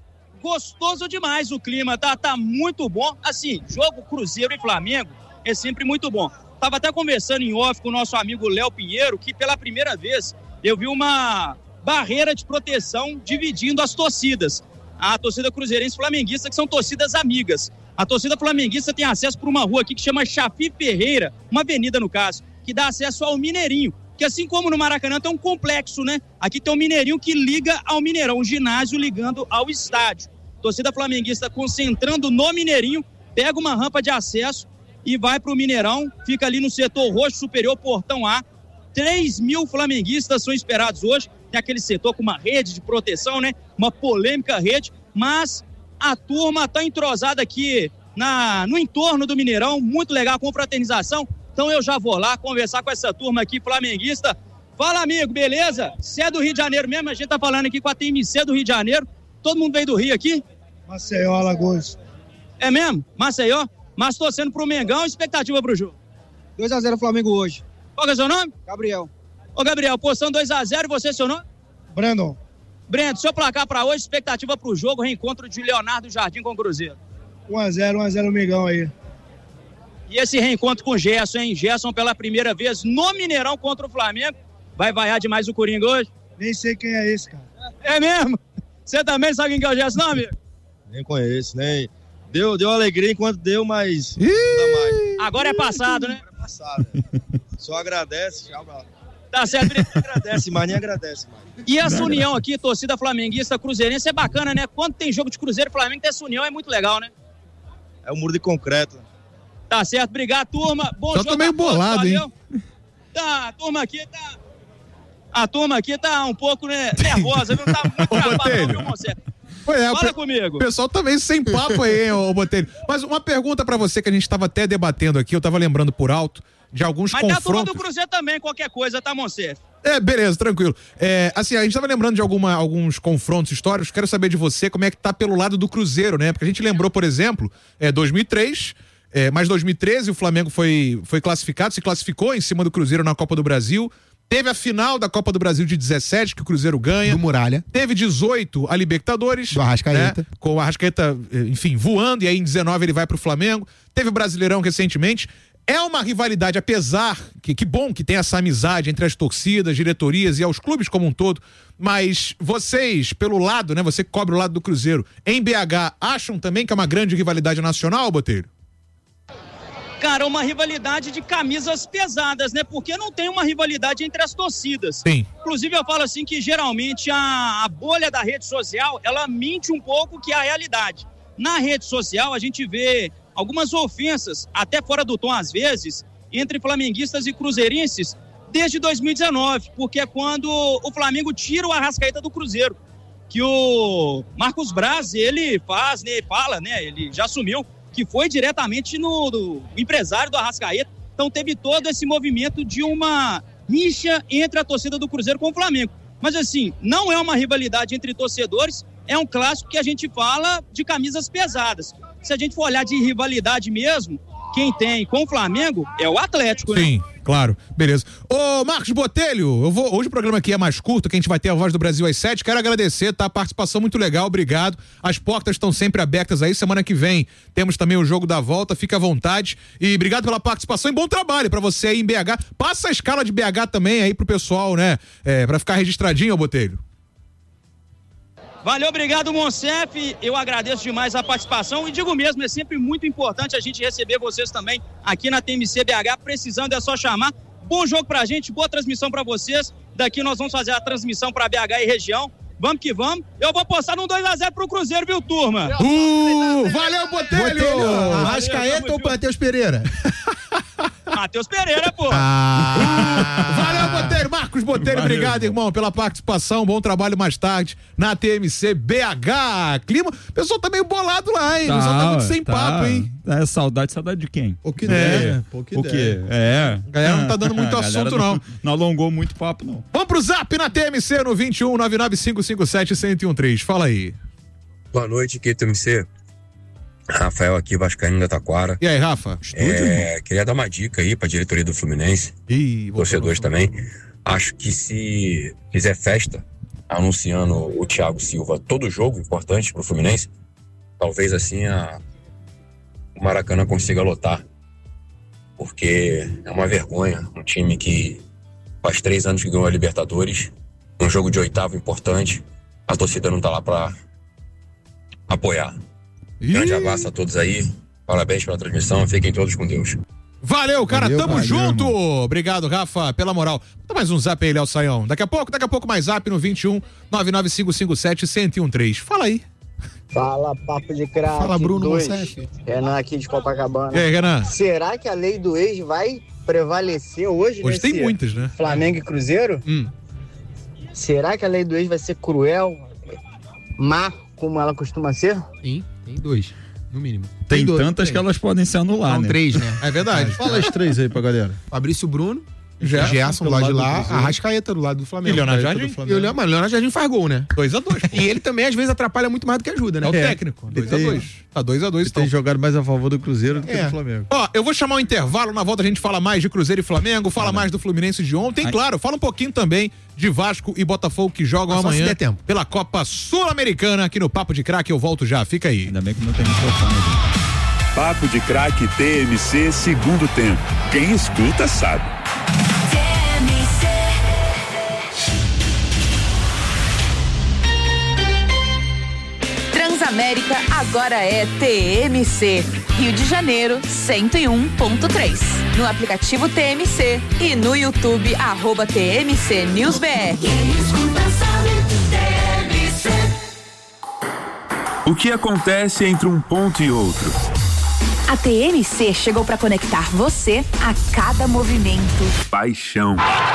gostoso demais o clima, tá? Tá muito bom. Assim, jogo Cruzeiro e Flamengo é sempre muito bom. Tava até conversando em off com o nosso amigo Léo Pinheiro, que pela primeira vez eu vi uma barreira de proteção dividindo as torcidas. A torcida cruzeirense e flamenguista, que são torcidas amigas. A torcida flamenguista tem acesso por uma rua aqui que chama Chafi Ferreira, uma avenida no caso, que dá acesso ao Mineirinho. Que assim como no Maracanã tem um complexo, né? Aqui tem um Mineirinho que liga ao Mineirão, um ginásio ligando ao estádio. Torcida flamenguista concentrando no Mineirinho, pega uma rampa de acesso e vai para o Mineirão, fica ali no setor roxo superior, portão A. três mil flamenguistas são esperados hoje, tem aquele setor com uma rede de proteção, né? Uma polêmica rede, mas a turma está entrosada aqui na, no entorno do Mineirão, muito legal a confraternização. Então eu já vou lá conversar com essa turma aqui flamenguista. Fala, amigo, beleza? Você é do Rio de Janeiro mesmo? A gente tá falando aqui com a T M C do Rio de Janeiro. Todo mundo veio do Rio aqui? Maceió, Alagoas. É mesmo? Maceió? Mas torcendo pro Mengão, expectativa pro jogo? dois a zero Flamengo hoje. Qual que é o seu nome? Gabriel. Ô, Gabriel, posição dois a zero, e você, seu nome? Brandon. Brendo, seu placar pra hoje, expectativa pro jogo, reencontro de Leonardo Jardim com o Cruzeiro. um a zero, um a zero Mengão aí. E esse reencontro com o Gerson, hein? Gerson pela primeira vez no Mineirão contra o Flamengo. Vai vaiar demais o Coringa hoje? Nem sei quem é esse, cara. É mesmo? Você também sabe quem que é o Gerson, não, amigo? Nem conheço, nem... Deu, deu alegria enquanto deu, mas... Não dá mais. Agora é passado, né? Agora é passado. Só agradece, tchau, Tá certo, agradece, Maninho agradece. Mano. E essa união aqui, torcida flamenguista, cruzeirense, é bacana, né? Quando tem jogo de Cruzeiro e Flamengo, ter essa união é muito legal, né? É o muro de concreto. Tá certo, obrigado, turma. Bom Só jogo. tô meio bolado, valeu. hein? Tá, a turma aqui tá... A turma aqui tá um pouco, né, nervosa, não tá muito travado, não, viu, Pois é, Fala o comigo. O pessoal tá meio sem papo aí, hein, ô Botelho. Mas uma pergunta pra você que a gente tava até debatendo aqui, eu tava lembrando por alto de alguns Mas tá a turma confrontos. do Cruzeiro também, qualquer coisa, tá, Moncef? É, beleza, tranquilo. É, assim, a gente tava lembrando de alguma, alguns confrontos históricos, quero saber de você como é que tá pelo lado do Cruzeiro, né? Porque a gente lembrou, por exemplo, é, dois mil e três, é, mas dois mil e treze o Flamengo foi, foi classificado, se classificou em cima do Cruzeiro na Copa do Brasil. Teve a final da Copa do Brasil de dezessete, que o Cruzeiro ganha. Do Muralha. Teve dezoito, a Libertadores. Do Arrascaeta. Né? Com o Arrascaeta, enfim, voando, e aí em dezenove ele vai pro Flamengo. Teve o Brasileirão recentemente. É uma rivalidade, apesar que, que bom que tem essa amizade entre as torcidas, diretorias e aos clubes como um todo, mas vocês, pelo lado, né, você que cobre o lado do Cruzeiro, em B H, acham também que é uma grande rivalidade nacional, Botelho? Cara, uma rivalidade de camisas pesadas, né? Porque não tem uma rivalidade entre as torcidas. Sim. Inclusive, eu falo assim que geralmente a, a bolha da rede social, ela mente um pouco que é a realidade. Na rede social, a gente vê algumas ofensas, até fora do tom às vezes, entre flamenguistas e cruzeirenses desde dois mil e dezenove, porque é quando o Flamengo tira o Arrascaeta do Cruzeiro. Que o Marcos Braz, ele faz, né? Fala, né? Ele já assumiu que foi diretamente no do empresário do Arrascaeta. Então teve todo esse movimento de uma rixa entre a torcida do Cruzeiro com o Flamengo. Mas assim, não é uma rivalidade entre torcedores, é um clássico que a gente fala de camisas pesadas. Se a gente for olhar de rivalidade mesmo, quem tem com o Flamengo é o Atlético, né? Sim, claro. Beleza. Ô, Marcos Botelho, eu vou, hoje o programa aqui é mais curto, que a gente vai ter a Voz do Brasil às sete. Quero agradecer, tá? A participação muito legal, obrigado. As portas estão sempre abertas aí. Semana que vem temos também o jogo da volta, fica à vontade. E obrigado pela participação e bom trabalho pra você aí em B H. Passa a escala de B H também aí pro pessoal, né? É, pra ficar registradinho, ô Botelho. Valeu, obrigado, Moncef. Eu agradeço demais a participação e digo mesmo, é sempre muito importante a gente receber vocês também aqui na T M C B H. Precisando é só chamar. Bom jogo pra gente, boa transmissão pra vocês. Daqui nós vamos fazer a transmissão pra B H e região. Vamos que vamos. Eu vou postar num dois a zero pro Cruzeiro, viu, turma? Uh, valeu, Botelho! Botelho, Arrascaeta ou Matheus Pereira? Matheus Pereira, pô. Ah. Valeu, Botelho. Marcos Botelho, valeu, obrigado, irmão, pela participação. Bom trabalho mais tarde na T M C B H. Clima, o pessoal tá meio bolado lá, hein? Tá, o pessoal tá muito sem tá. papo, hein? É saudade, saudade de quem? O que der. O que, o que É. A galera não tá dando muito assunto, não. não. Não alongou muito papo, não. Vamos pro zap na T M C no vinte e um, nove nove cinco cinco sete, um um três. Fala aí. Boa noite, aqui T M C. Rafael aqui, Vascaíno da Taquara. E aí, Rafa? É, queria dar uma dica aí pra diretoria do Fluminense, Ih, torcedores também. Acho que se fizer festa anunciando o Thiago Silva todo jogo importante pro Fluminense, talvez assim a, o Maracanã consiga lotar. Porque é uma vergonha um time que faz três anos que ganhou a Libertadores, um jogo de oitavo importante, a torcida não tá lá pra apoiar. Ih. Grande abraço a todos aí, parabéns pela transmissão, fiquem todos com Deus. Valeu, cara, Valeu, tamo valeu, junto. irmão. Obrigado, Rafa, pela moral. Dá mais um zap aí, Léo Saião. Daqui a pouco, daqui a pouco mais zap no vinte e um, nove nove cinco cinco sete, um um três. Fala aí. Fala, papo de craque. Fala, Bruno dois. Monsef. Renan aqui de Copacabana. E aí, Renan? Será que a lei do ex vai prevalecer hoje? Hoje tem nesse muitas, né? Flamengo e Cruzeiro? Hum. Será que a lei do ex vai ser cruel, má, como ela costuma ser? Sim, tem dois, no mínimo. Tem, dois, tantas tem. que elas podem se anular, São né? três, né? É verdade. Fala as três aí pra galera. Fabrício Bruno, Gerson, Gerson do pelo lado de lado do lá, Cruzeiro. Arrascaeta do lado do Flamengo. E Leonardo Arrascaeta Jardim? do Flamengo. E o Leonardo, mas o Leonardo Jardim faz gol, né? dois a dois. E ele também, às vezes, atrapalha muito mais do que ajuda, né? É o técnico. dois a dois. Tá dois a dois, então. Tem jogado mais a favor do Cruzeiro do que É. do Flamengo. Ó, eu vou chamar um intervalo, na volta a gente fala mais de Cruzeiro e Flamengo, fala mais do Fluminense de ontem, claro, fala um pouquinho também de Vasco e Botafogo que jogam Mas só se amanhã der tempo. pela Copa Sul-Americana aqui no Papo de Craque, eu volto já, fica aí. Ainda bem que não tem microfone. Papo de Craque T M C segundo tempo. Quem escuta sabe. Transamérica agora é T M C. Rio de Janeiro, cento e um ponto três. No aplicativo T M C e no YouTube, arroba T M C News B R. O que acontece entre um ponto e outro? A T M C chegou para conectar você a cada movimento. Paixão.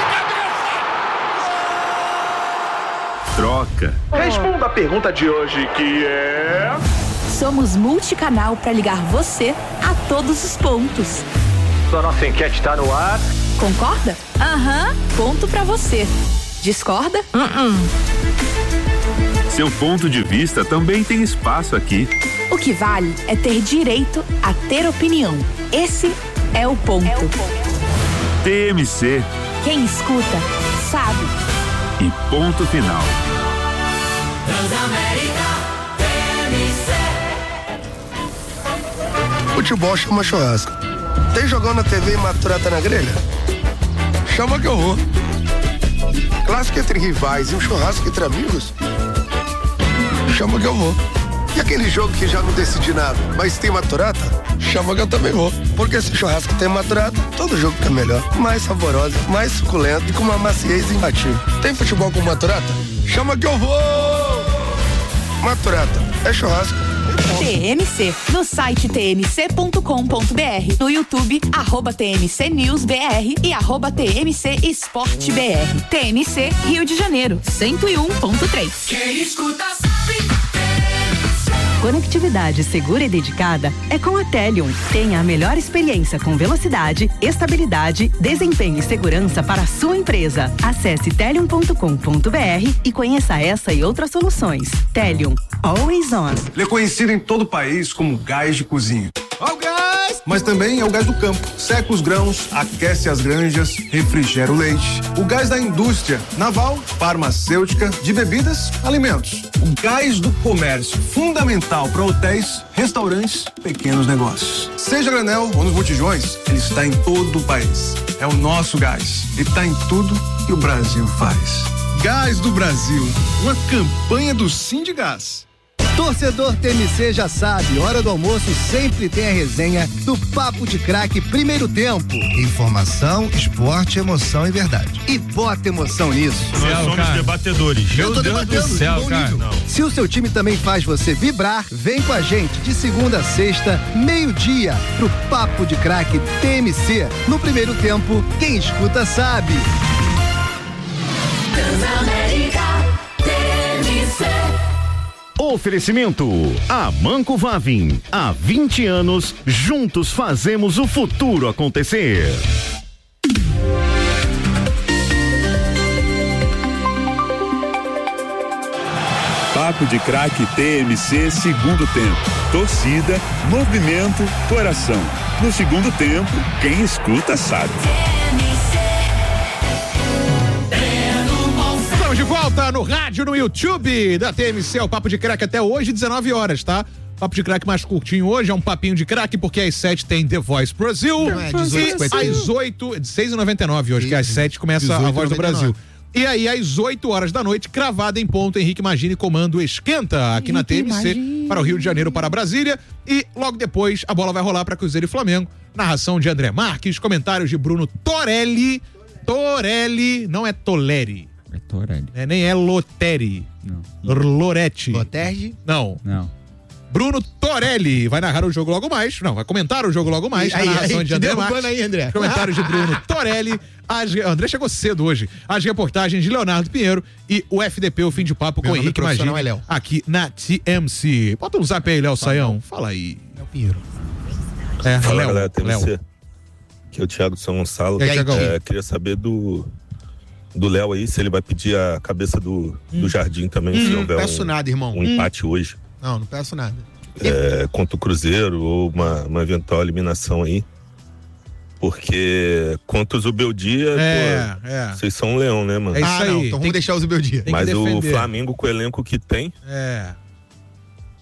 Troca. Responda a pergunta de hoje, que é... Somos multicanal para ligar você a todos os pontos. A nossa enquete está no ar. Concorda? Aham, ponto para você. Discorda? Uh-uh. Seu ponto de vista também tem espaço aqui. O que vale é ter direito a ter opinião. Esse é o ponto. É o ponto. T M C. Quem escuta, sabe. E ponto final. Transamérica T M C. Futebol chama churrasco. Tem jogão na T V e maturata na grelha? Chama que eu vou. Clássico entre rivais e um churrasco entre amigos? Chama que eu vou. E aquele jogo que já não decidi nada, mas tem maturata? Chama que eu também vou. Porque se churrasco tem maturata, todo jogo fica melhor. Mais saborosa, mais suculento e com uma maciez imbatível. Tem futebol com maturata? Chama que eu vou! Maturata, é churrasco. T M C, no site t m c ponto com ponto b r, no YouTube, arroba T M C News B R e arroba T M C Esporte B R. T M C Rio de Janeiro, cento e um ponto três. Quem escuta sabe. Conectividade segura e dedicada é com a Telium. Tenha a melhor experiência com velocidade, estabilidade, desempenho e segurança para a sua empresa. Acesse telium ponto com ponto b r e conheça essa e outras soluções. Telium, always on. Ele é conhecido em todo o país como gás de cozinha. Ó o gás! Mas também é o gás do campo. Seca os grãos, aquece as granjas, refrigera o leite. O gás da indústria naval, farmacêutica, de bebidas, alimentos. O gás do comércio, fundamental para hotéis, restaurantes, pequenos negócios. Seja granel ou nos botijões, ele está em todo o país. É o nosso gás. Ele está em tudo que o Brasil faz. Gás do Brasil, uma campanha do Sindigás. Torcedor T M C já sabe, hora do almoço sempre tem a resenha do Papo de Craque Primeiro Tempo. Informação, esporte, emoção e verdade. E bota emoção nisso. Nós céu, somos cara. debatedores. Eu tô debatendo, do céu, cara. Se o seu time também faz você vibrar, vem com a gente de segunda a sexta, meio-dia, pro Papo de Craque T M C. No Primeiro Tempo, quem escuta sabe. Transamérica T M C. Oferecimento Amanco Vavin. Há vinte anos, juntos fazemos o futuro acontecer. Papo de Craque T M C segundo tempo. Torcida, movimento, coração. No segundo tempo, quem escuta sabe. Estamos de volta no rádio, no YouTube da T M C, o Papo de Craque até hoje, dezenove horas, tá? Papo de Craque mais curtinho hoje, é um papinho de craque, porque às sete tem The Voice Brasil. Não, é dezoito, e às oito, seis e noventa e nove hoje, que às sete começa a Voz do Brasil. E aí, às oito horas da noite, cravada em ponto, Henrique Magini comando Esquenta aqui Henrique na T M C Magini. Para o Rio de Janeiro, para Brasília. E logo depois, a bola vai rolar para Cruzeiro e Flamengo. Narração de André Marques, comentários de Bruno Torelli. Torelli, não é Toleri. É Torelli. É, nem é Loteri. Não. Loretti. Loterdi? Não. Não. Bruno Torelli vai narrar o jogo logo mais. Não, vai comentar o jogo logo mais. Aí, a narração aí, de André Marques. Aí, André. Comentários de Bruno Torelli. As, André chegou cedo hoje. As reportagens de Leonardo Pinheiro e o F D P, o fim de papo Meu com Henrique Magini. é Léo. Aqui na T M C. Bota um zap aí, Léo Saião. Fala aí. Léo Pinheiro. É, Fala, Léo. galera, T M C. Léo. Aqui é o Thiago de São Gonçalo. E aí, é, queria saber do do Léo aí, se ele vai pedir a cabeça do, hum. do Jardim também, hum, se houver não peço um, nada, irmão. um empate hum. hoje. Não, não peço nada. É, contra o Cruzeiro ou uma, uma eventual eliminação aí. Porque contra o Zubeldia, é, pô, é. vocês são um leão, né, mano? É isso ah, aí. não, então tem vamos deixar o Zubeldia. Mas o Flamengo com o elenco que tem, é.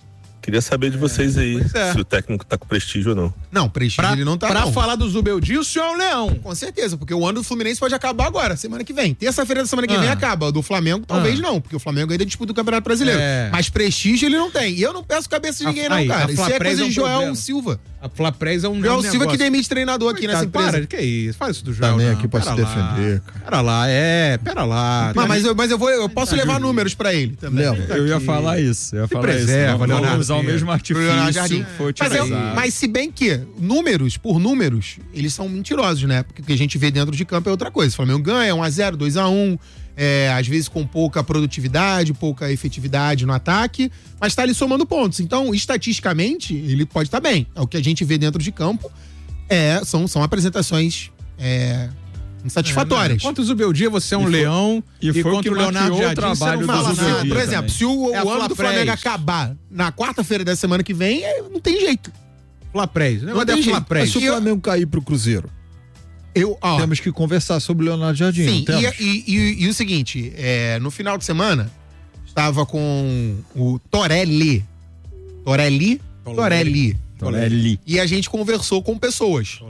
Queria saber de vocês aí, é. se o técnico tá com prestígio ou não. Não, prestígio Pra, ele não tá, pra não. falar do Zubeldia, o senhor é um leão. Com certeza, porque o ano do Fluminense pode acabar agora, semana que vem. Terça-feira da semana que Ah. vem acaba. O do Flamengo, talvez Ah. não, porque o Flamengo ainda disputa o Campeonato Brasileiro. É. Mas prestígio ele não tem. E eu não peço cabeça de ninguém, A- não, aí, cara. a Isso é Flapress coisa é um de Joel problema. Silva. A Flapress é um Joel um Silva que negócio. demite treinador aqui nessa Cara, empresa. para, que é isso? Faz isso do Joel. Também não. aqui pra Pera se lá. defender, cara. Pera lá, é, pera lá. Mas, mas eu, mas eu vou, eu posso levar números pra ele também. Léo, Eu ia falar isso. Eu ia Se falar preserva, isso. Vamos Leonardo usar o Pinheiro. mesmo Leonardo Jardim. artifício. Foi Mas, eu- utilizado. mas se bem que números, por números, eles são mentirosos, né? Porque o que a gente vê dentro de campo é outra coisa. O Flamengo ganha um a zero, dois a um, é, às vezes com pouca produtividade, pouca efetividade no ataque, mas tá ali somando pontos. Então, estatisticamente, ele pode estar bem. É o que a gente vê dentro de campo. É, são, são apresentações é, insatisfatórias. Contra o Zubeldia, você é um E foi- leão. e foi o contra que o Leonardo maquiou o Jardim, você trabalho não do fala Zubeldia nada. Por também. exemplo, se o, É a o ano do Flapress. Flamengo acabar na quarta-feira da semana que vem, é, não tem jeito. Flapress. Não Não tem tem jeito. Flapress. Mas se o Flamengo cair pro Cruzeiro, Eu, ó, temos que conversar sobre o Leonardo Jardim, Sim, não e, temos? e- e- e o seguinte, é, no final de semana, estava com o Torelli. Torelli? Torelli. Torelli. E a gente conversou com pessoas.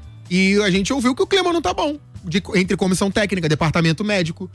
E a gente ouviu que o clima não tá bom. De- entre comissão técnica, departamento médico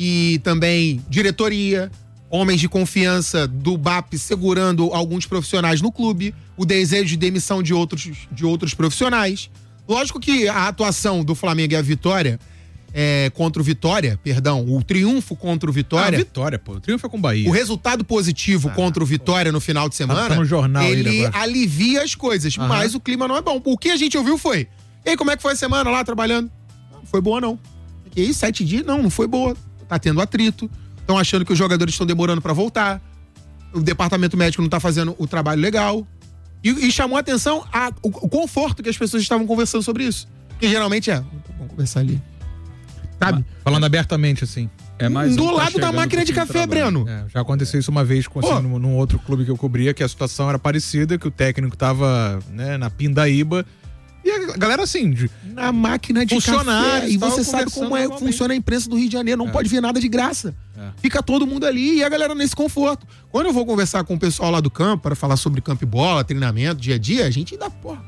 e também diretoria, homens de confiança do B A P segurando alguns profissionais no clube, o desejo de demissão de outros, de outros profissionais. Lógico que a atuação do Flamengo e a vitória é, contra o Vitória, perdão, o triunfo contra o Ah, Vitória, vitória, pô. O triunfo é com o Bahia. o resultado positivo contra o Vitória no final de semana, Tá no jornal ele ainda agora. alivia as coisas, Aham. mas o clima não é bom. O que a gente ouviu foi, e aí, como é que foi a semana lá trabalhando? Não foi boa, não. E aí, sete dias? Não, não foi boa. Tá tendo atrito. Estão achando que os jogadores estão demorando pra voltar. O departamento médico não tá fazendo o trabalho legal. E, e chamou a atenção a, o, o conforto que as pessoas estavam conversando sobre isso. Que geralmente é, vamos conversar ali. Sabe? Falando abertamente, assim. É mais Do um que tá lado da chegando máquina pro de time café, trabalhar. Breno. É, já aconteceu isso uma vez com, assim, Pô. num, num outro clube que eu cobria, que a situação era parecida, que o técnico tava, né, na pindaíba. E a galera, assim, de, Na máquina de funcionários café. E estavam você sabe conversando como é, normalmente. funciona a imprensa do Rio de Janeiro. Não É. pode ver nada de graça. É. Fica todo mundo ali e a galera nesse conforto. Quando eu vou conversar com o pessoal lá do campo para falar sobre campo e bola, treinamento, dia a dia, a gente dá, porra.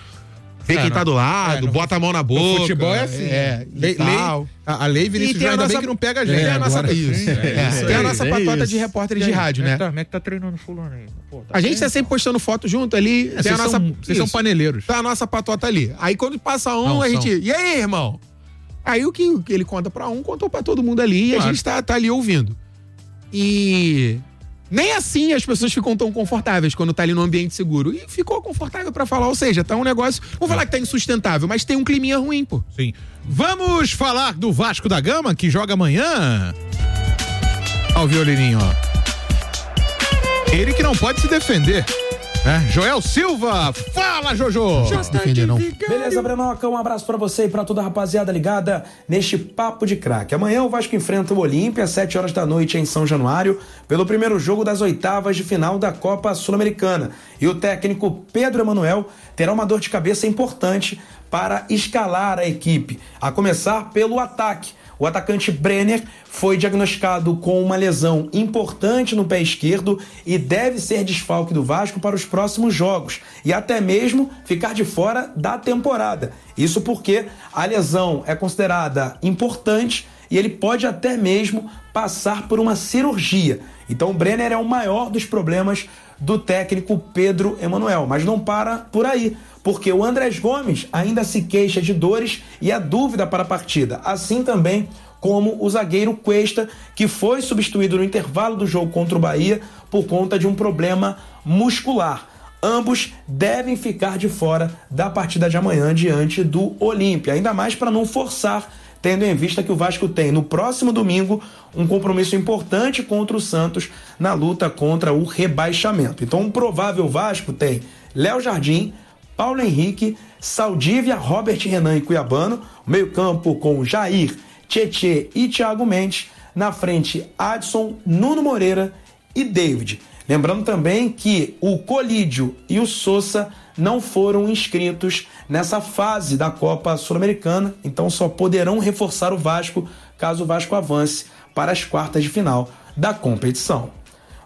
Vê É, quem no- tá do lado, é, no bota a mão na boca. no futebol é assim. É, e lei, lei- tal. a, a lei Vinícius E tem a ainda nossa- bem que não pega a gente. Tem a nossa, agora. isso. Sim, É, isso tem a aí, nossa tem patota isso. de repórteres E de aí, rádio, como é né? que tá- Como é que tá treinando fulano aí? Pô, tá A gente bem, tá sempre postando foto junto ali. É, tem a vocês nossa, são- vocês são isso. paneleiros. Tá a nossa patota ali. Aí quando passa um, Não, a são. gente. E aí, irmão? Aí o que, o que ele conta pra um, contou pra todo mundo ali e a Claro. gente tá, tá ali ouvindo. E nem assim as pessoas ficam tão confortáveis quando tá ali no ambiente seguro. E ficou confortável pra falar, ou seja, tá um negócio. Não vou falar que tá insustentável, mas tem um climinha ruim, pô. Sim. Vamos falar do Vasco da Gama, que joga amanhã. Ó o violininho, ó. Ele que não pode se defender. É, Joel Silva, fala, Jojo! Defender não. Beleza, Brenoca, um abraço pra você e pra toda a rapaziada ligada neste Papo de Craque. Amanhã o Vasco enfrenta o Olímpia, às sete horas da noite em São Januário, pelo primeiro jogo das oitavas de final da Copa Sul-Americana. E o técnico Pedro Emanuel terá uma dor de cabeça importante para escalar a equipe, a começar pelo ataque. O atacante Brenner foi diagnosticado com uma lesão importante no pé esquerdo e deve ser desfalque do Vasco para os próximos jogos e até mesmo ficar de fora da temporada. Isso porque a lesão é considerada importante e ele pode até mesmo passar por uma cirurgia. Então o Brenner é o maior dos problemas do técnico Pedro Emanuel, mas não para por aí, porque o Andrés Gomes ainda se queixa de dores e é dúvida para a partida, assim também como o zagueiro Cuesta, que foi substituído no intervalo do jogo contra o Bahia por conta de um problema muscular. Ambos devem ficar de fora da partida de amanhã diante do Olímpia, ainda mais para não forçar, tendo em vista que o Vasco tem no próximo domingo um compromisso importante contra o Santos na luta contra o rebaixamento. Então, um provável Vasco tem Léo Jardim, Paulo Henrique, Saldívia, Robert Renan e Cuiabano, meio-campo com Jair, Tietê e Thiago Mendes, na frente Adson, Nuno Moreira e David. Lembrando também que o Colídio e o Sousa não foram inscritos nessa fase da Copa Sul-Americana, então só poderão reforçar o Vasco caso o Vasco avance para as quartas de final da competição.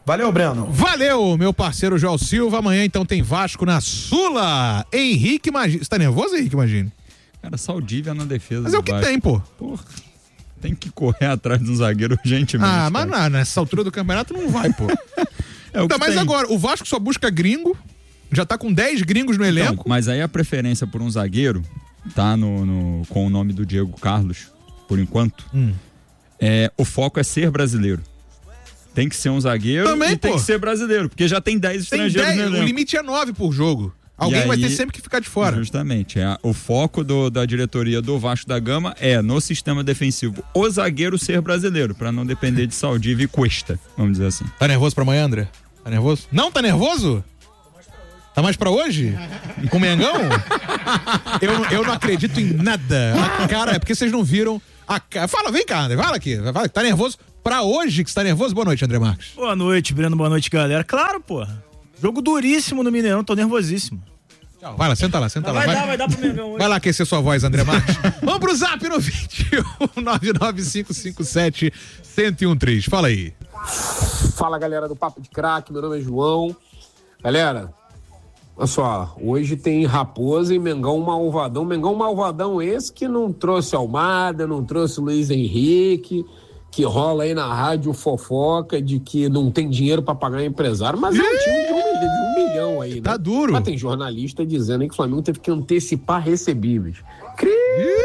Valeu, Breno. Valeu, meu parceiro João Silva. Amanhã, então, tem Vasco na Sula. Henrique Magini. Você tá nervoso, Henrique Magini? Cara, Saldívia na defesa. Mas é o que tem, pô. Porra. Tem que correr atrás de um zagueiro urgentemente. Ah, mas não, nessa altura do campeonato não vai, pô. É o então, que mas tem. agora, o Vasco só busca gringo. Já tá com dez gringos no elenco. Então, mas aí a preferência por um zagueiro tá no, no- com o nome do Diego Carlos, por enquanto. Hum. É, o foco é ser brasileiro. Tem que ser um zagueiro Também, e tem pô. que ser brasileiro, porque já tem dez Tem estrangeiros dez, no o elenco. limite é nove por jogo. Alguém E vai ter aí- sempre que ficar de fora. Justamente. É, o foco do- da diretoria do Vasco da Gama é, no sistema defensivo, o zagueiro ser brasileiro, pra não depender de Saldívia e Cuesta, vamos dizer assim. Tá nervoso pra amanhã, André? Tá nervoso? Não, tá nervoso? Tá mais pra hoje? Com o Mengão? eu, não- eu não acredito em nada. A cara, é porque vocês não viram a cara. Fala, vem cá, André, fala aqui. Fala, tá nervoso pra hoje que você tá nervoso? Boa noite, André Marques. Boa noite, Breno. Boa noite, galera. Claro, porra. Jogo duríssimo no Mineirão, tô nervosíssimo. Vai lá, senta lá, senta Mas lá. vai dar, vai dar pro Mengão hoje. Vai lá aquecer sua voz, André Marques. Vamos pro zap no vinte e um, nove nove cinco cinco sete, um zero um três. Fala aí. Fala, galera do Papo de Craque, meu nome é João. Galera, olha só, hoje tem Raposa e Mengão Malvadão. Mengão Malvadão esse que não trouxe Almada, não trouxe Luiz Henrique, que rola aí na rádio fofoca de que não tem dinheiro pra pagar empresário, mas é um time de um, milhão, de um milhão aí, né? Tá duro. Mas tem jornalista dizendo aí que o Flamengo teve que antecipar recebíveis. Crise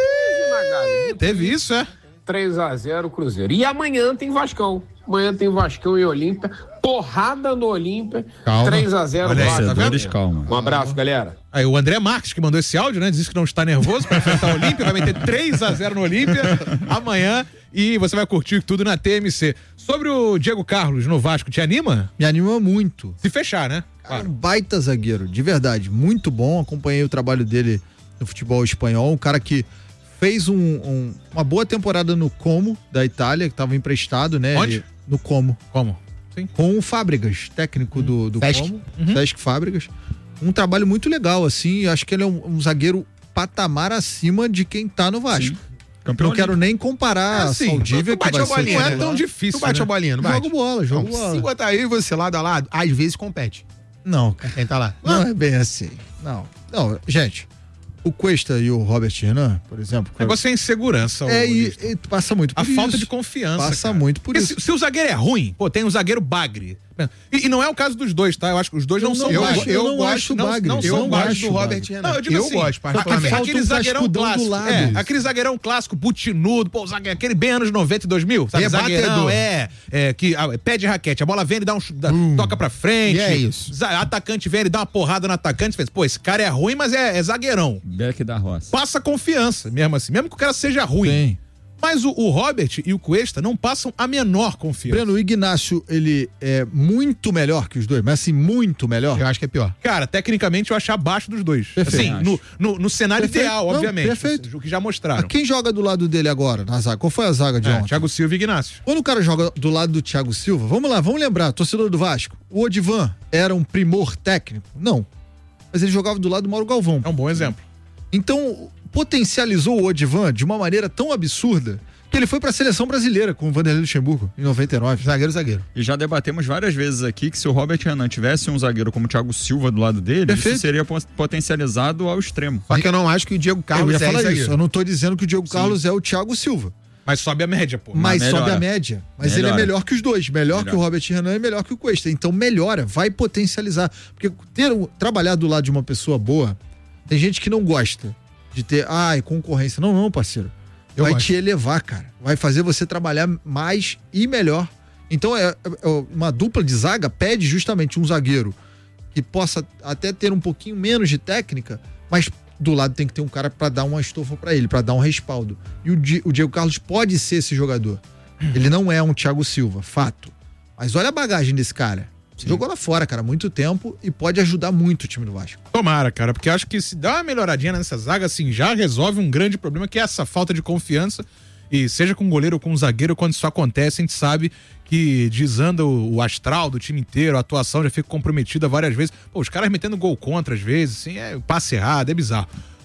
na galera. Teve isso, é? três a zero Cruzeiro. E amanhã tem Vascão. Amanhã tem Vascão e Olímpia. Porrada no Olímpia. Calma. três a zero Olha aí, Vasco. tá vendo? Calma. Um abraço, galera. Aí o André Marques que mandou esse áudio, né? Diz que não está nervoso para enfrentar o Olímpia, vai meter três a zero no Olímpia amanhã e você vai curtir tudo na T M C. Sobre o Diego Carlos no Vasco, te anima? Me anima muito. Se fechar, né? Cara, um baita zagueiro, de verdade, muito bom. Acompanhei o trabalho dele no futebol espanhol, um cara que fez um, um- uma boa temporada no Como, da Itália, que estava emprestado, né? Onde? Ele- no Como. Como? Sim. Com o Fábregas, técnico do, do Sesc. Como, Uhum. Sesc Fábregas. Um trabalho muito legal, assim, acho que ele é um, um zagueiro patamar acima de quem tá no Vasco. Campeão Não quero nem comparar É a assim, Saldívia, tu que bate vai a ser bolinha, o né? titular. tão difícil, Tu bate né? a bolinha, não bate? Jogo bola, jogo Não, bola. Se botar eu e você lado a lado, às vezes compete. Não, cara. Quem tá lá? Não é bem assim. Não. Não, gente, o Cuesta e o Robert Renan, por exemplo. O negócio é insegurança. É, ô, e, Listo. e passa muito por A isso. falta de confiança. Passa cara. muito por Porque isso. Se, se o zagueiro é ruim, pô, tem um zagueiro bagre. E, e não é o caso dos dois, tá? Eu acho que os dois não, Eu são não bagre. acho- eu não acho não, bagre. não Eu são não bagre acho do Robert bagre. Renan. Não, eu digo Eu assim, gosto, particularmente. aquele Falta um zagueirão cascudão do clássico. lado. É, aquele zagueirão clássico, butinudo, pô, zague- aquele bem anos noventa e dois mil, sabe? Rebatedor. Zagueirão, é, é, que ah, pede raquete, a bola vem, ele dá um chu- dá- toca pra frente. E é isso. za- Atacante vem, ele dá uma porrada no atacante, fez, pô, esse cara é ruim, mas é, é zagueirão. Beck da Roça. Passa confiança, mesmo assim, mesmo que o cara seja ruim. Tem. Mas o, o Robert e o Cuesta não passam a menor confiança. Breno, o Ignacio, ele é muito melhor que os dois, mas assim, muito melhor. Eu acho que é pior. Cara, tecnicamente eu acho abaixo dos dois. Perfeito. Assim, no, no, no cenário Perfeito. ideal, Não, obviamente. perfeito. O que já mostraram. Quem joga do lado dele agora, na zaga? Qual foi a zaga de É, ontem? Thiago Silva e Ignacio. Quando o cara joga do lado do Thiago Silva, vamos lá, vamos lembrar, torcedor do Vasco, o Odivan era um primor técnico? Não. Mas ele jogava do lado do Mauro Galvão. É um bom exemplo. Então, potencializou o Odivan de uma maneira tão absurda que ele foi pra seleção brasileira com o Vanderlei Luxemburgo em noventa e nove. Zagueiro, zagueiro. E já debatemos várias vezes aqui que se o Robert Renan tivesse um zagueiro como o Thiago Silva do lado dele, Perfeito. isso seria po- potencializado ao extremo. Só que eu não acho que o Diego Eu Carlos ia é falar zagueiro. isso, eu não tô dizendo que o Diego Carlos é o Thiago Silva. Mas sobe a média, pô. Mas melhora. sobe a média. Mas ele é Melhora. melhor que os dois. Melhor, Melhor. que o Robert Renan e melhor que o Cuesta. Então melhora, vai potencializar. Porque ter, um- trabalhar do lado de uma pessoa boa, tem gente que não gosta de ter, ai, concorrência. Não, não, parceiro. Eu vai gosto. te elevar, cara. Vai fazer você trabalhar mais e melhor. Então é, é uma dupla de zaga pede justamente um zagueiro que possa até ter um pouquinho menos de técnica, mas do lado tem que ter um cara pra dar uma estofa pra ele, pra dar um respaldo. E o, Di- o Diego Carlos pode ser esse jogador. Ele não é um Thiago Silva, fato. Mas olha a bagagem desse cara. Jogou lá fora, cara, há muito tempo e pode ajudar muito o time do Vasco. Tomara, cara, porque eu acho que se dá uma melhoradinha nessa zaga, assim, já resolve um grande problema, que é essa falta de confiança. E seja com goleiro ou com zagueiro, quando isso acontece, a gente sabe que desanda o, o astral do time inteiro, a atuação já fica comprometida várias vezes. Pô, os caras metendo gol contra às vezes, assim, é passe errado, é bizarro.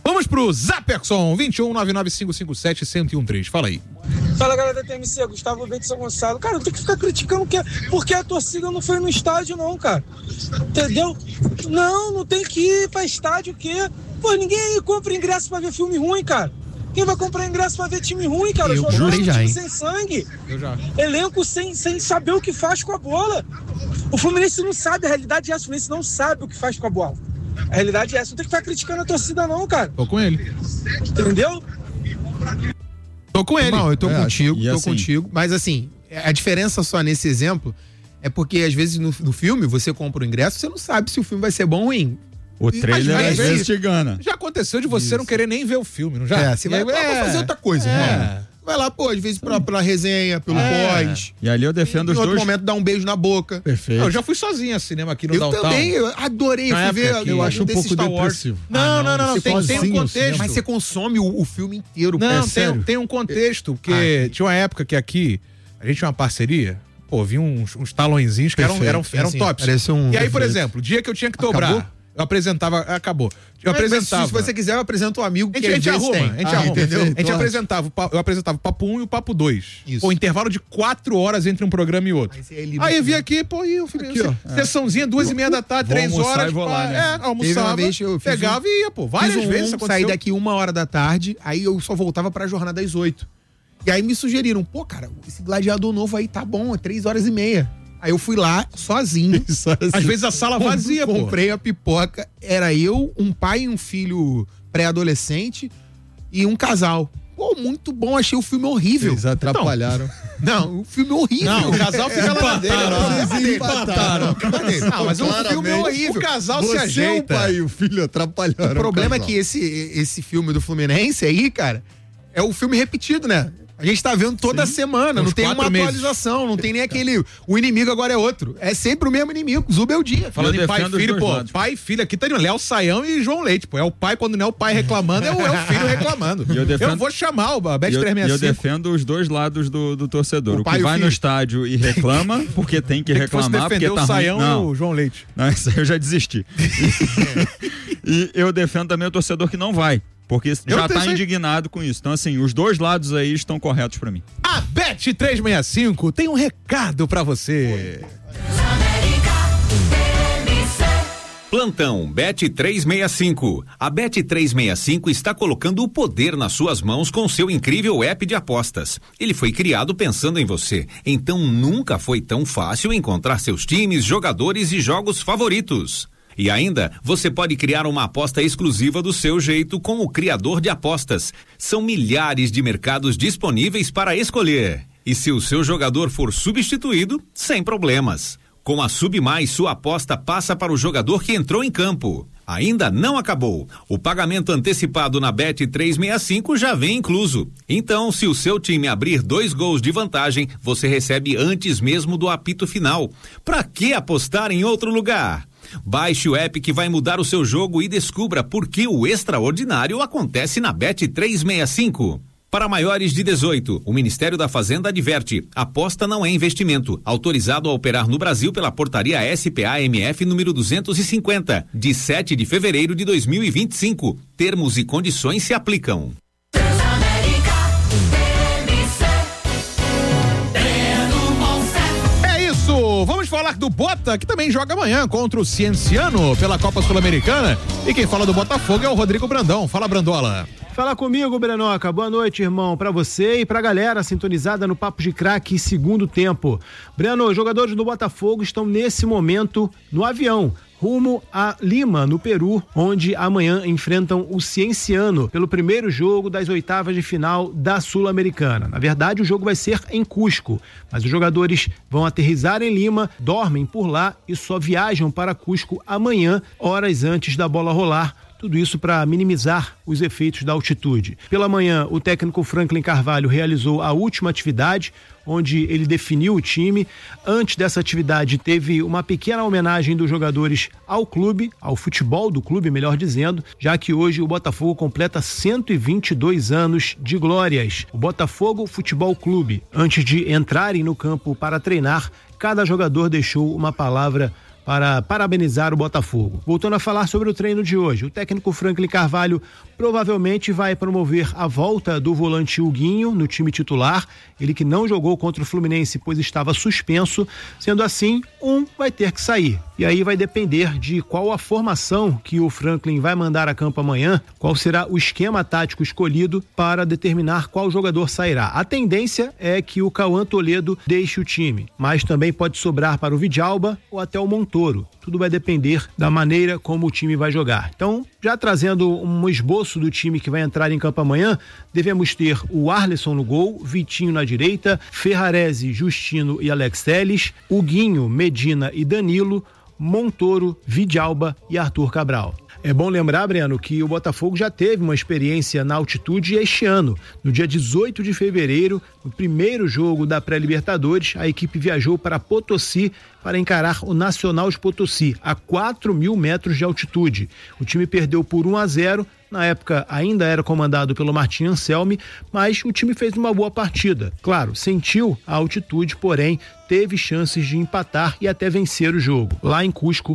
Vamos pro Zaperson, vinte e um, nove nove cinco cinco sete, um zero um três. Fala aí. Fala, galera da T M C, Gustavo Bento de São Gonçalo. Cara, não tem que ficar criticando que, porque a torcida não foi no estádio, não, cara. Entendeu? Não, não tem que ir pra estádio, o quê? Pô, ninguém compra ingresso pra ver filme ruim, cara. Quem vai comprar ingresso pra ver time ruim, cara? Eu Jogador jurei já, time hein? sem sangue. Eu já. Elenco sem, sem saber o que faz com a bola. O Fluminense não sabe, a realidade é essa. O Fluminense não sabe o que faz com a bola. A realidade é essa. Não tem que ficar criticando a torcida, não, cara. Tô com ele. Entendeu? Tô com ele. Não, eu tô É, contigo, e tô assim- contigo. Mas assim, a diferença só nesse exemplo é porque às vezes no, no filme você compra o ingresso, você não sabe se o filme vai ser bom ou ruim. O trailer Mas, às mas, vezes te engana. Já aconteceu de você não querer nem ver o filme, não já? É, você vai, E aí, vai fazer outra coisa, é. irmão. Vai lá, pô, às vezes pra, pela resenha, pelo É. pós. E ali eu defendo Em os outro dois. momento dá um beijo na boca. Perfeito. Eu já fui sozinho ao cinema aqui no Eu Downtown. também, eu adorei. Eu Na fui época ver que- Eu acho um desse pouco Star Wars. depressivo. Não, Ah, não, não, não, você tem, tem um sozinho no contexto. cinema. Mas você consome o, o filme inteiro. Não, é tem, sério. tem um contexto, porque tinha uma época que aqui a gente tinha uma parceria, pô, vinha uns, uns talõezinhos que eram, Perfeito, eram, eram assim, tops. parece um- E aí, por perfeito. exemplo, o dia que eu tinha que dobrar, Acabou? eu apresentava. Acabou. Eu Mas- mas apresentava. se você quiser, eu apresento um amigo A que gente, a gente às vezes arruma, tem. a gente Ah, arruma. entendeu? A gente Claro. apresentava, o pa- eu apresentava o papo um e o papo dois. Isso. Pô, intervalo de quatro horas entre um programa e outro. Aí você é livre Aí eu aqui, vi né? aqui, pô, e eu falei, Aqui, ó. sessãozinha, duas e meia da tarde, Vou três almoçar horas. e vou pá, lá, né? É, Teve almoçava, uma vez que eu fiz pegava um- e ia, pô. Várias Fiz um, vezes isso saí aconteceu. daqui uma hora da tarde, aí eu só voltava pra jornada às oito. E aí me sugeriram, pô, cara, esse gladiador novo aí tá bom, é três horas e meia. Aí eu fui lá sozinho. Às vezes a sala vazia, pô. Comprei a pipoca, era eu, um pai e um filho pré-adolescente e um casal. Pô, muito bom, achei o filme horrível. Eles atrapalharam. Não, o filme é horrível. Não, o casal fica lá na dele. Empataram, né? eles Dele. empataram. Não, mas o filme é Claramente. horrível. O casal se Você, ajeita. o pai e o filho atrapalharam. O problema é casal. que esse, esse filme do Fluminense aí, cara, é o filme repetido, né? A gente tá vendo toda semana, Uns não tem quatro uma meses. atualização, não tem nem aquele. O inimigo agora é outro. É sempre o mesmo inimigo, Zubeldia. Falando Eu em pai e defendo os filho, dois pô, lados. pai e filho, aqui tá indo Léo Saião e João Leite, pô. É o pai, quando não é o pai reclamando, é o, é o filho reclamando. E eu defendo- Eu vou chamar o Bet E eu, e eu trezentos e sessenta e cinco. defendo os dois lados do, do torcedor. O O, pai que e o vai filho. no estádio e reclama, porque tem que Tem que fosse reclamar, defender porque o tá ruim. Saião Não, e o João Leite. não, isso aí eu já desisti. E eu defendo também o torcedor que não vai. Porque já tenho tá isso aí. indignado com isso. Então, assim, os dois lados aí estão corretos pra mim. A Bet trezentos e sessenta e cinco tem um recado pra você. Plantão Bet trezentos e sessenta e cinco. A Bet trezentos e sessenta e cinco está colocando o poder nas suas mãos com seu incrível app de apostas. Ele foi criado pensando em você, então nunca foi tão fácil encontrar seus times, jogadores e jogos favoritos. E ainda, você pode criar uma aposta exclusiva do seu jeito com o criador de apostas. São milhares de mercados disponíveis para escolher. E se o seu jogador for substituído, sem problemas. Com a Submais, sua aposta passa para o jogador que entrou em campo. Ainda não acabou. O pagamento antecipado na Bet trezentos e sessenta e cinco já vem incluso. Então, se o seu time abrir dois gols de vantagem, você recebe antes mesmo do apito final. Pra que apostar em outro lugar? Baixe o app que vai mudar o seu jogo e descubra por que o extraordinário acontece na Bet trezentos e sessenta e cinco. Para maiores de dezoito, o Ministério da Fazenda adverte: aposta não é investimento. Autorizado a operar no Brasil pela portaria S P A M F número duzentos e cinquenta, de sete de fevereiro de dois mil e vinte e cinco. Termos e condições se aplicam. É isso, vamos falar do Bota, que também joga amanhã contra o Cienciano pela Copa Sul-Americana. E quem fala do Botafogo é o Rodrigo Brandão. Fala, Brandola. Fala comigo, Brenoca. Boa noite, irmão, pra você e pra galera sintonizada no Papo de Craque segundo tempo. Breno, os jogadores do Botafogo estão nesse momento no avião, rumo a Lima, no Peru, onde amanhã enfrentam o Cienciano pelo primeiro jogo das oitavas de final da Sul-Americana. Na verdade, o jogo vai ser em Cusco, mas os jogadores vão aterrissar em Lima, dormem por lá e só viajam para Cusco amanhã, horas antes da bola rolar. Tudo isso para minimizar os efeitos da altitude. Pela manhã, o técnico Franklin Carvalho realizou a última atividade, onde ele definiu o time. Antes dessa atividade, teve uma pequena homenagem dos jogadores ao clube, ao futebol do clube, melhor dizendo, já que hoje o Botafogo completa cento e vinte e dois anos de glórias. O Botafogo Futebol Clube. Antes de entrarem no campo para treinar, cada jogador deixou uma palavra para parabenizar o Botafogo. Voltando a falar sobre o treino de hoje, o técnico Franklin Carvalho provavelmente vai promover a volta do volante Huguinho no time titular, ele que não jogou contra o Fluminense pois estava suspenso, sendo assim, um vai ter que sair. E aí vai depender de qual a formação que o Franklin vai mandar a campo amanhã, qual será o esquema tático escolhido para determinar qual jogador sairá. A tendência é que o Cauã Toledo deixe o time, mas também pode sobrar para o Vidalba ou até o Montoro. Tudo vai depender da maneira como o time vai jogar. Então, já trazendo um esboço do time que vai entrar em campo amanhã, devemos ter o Arlisson no gol, Vitinho na direita, Ferrarese, Justino e Alex Telles, Huguinho, Medina e Danilo, Montoro, Vidalba e Arthur Cabral. É bom lembrar, Breno, que o Botafogo já teve uma experiência na altitude este ano. No dia dezoito de fevereiro, no primeiro jogo da pré-Libertadores, a equipe viajou para Potosí para encarar o Nacional de Potosí, a quatro mil metros de altitude. O time perdeu por um a zero, na época ainda era comandado pelo Martim Anselmi, mas o time fez uma boa partida. Claro, sentiu a altitude, porém teve chances de empatar e até vencer o jogo. Lá em Cusco,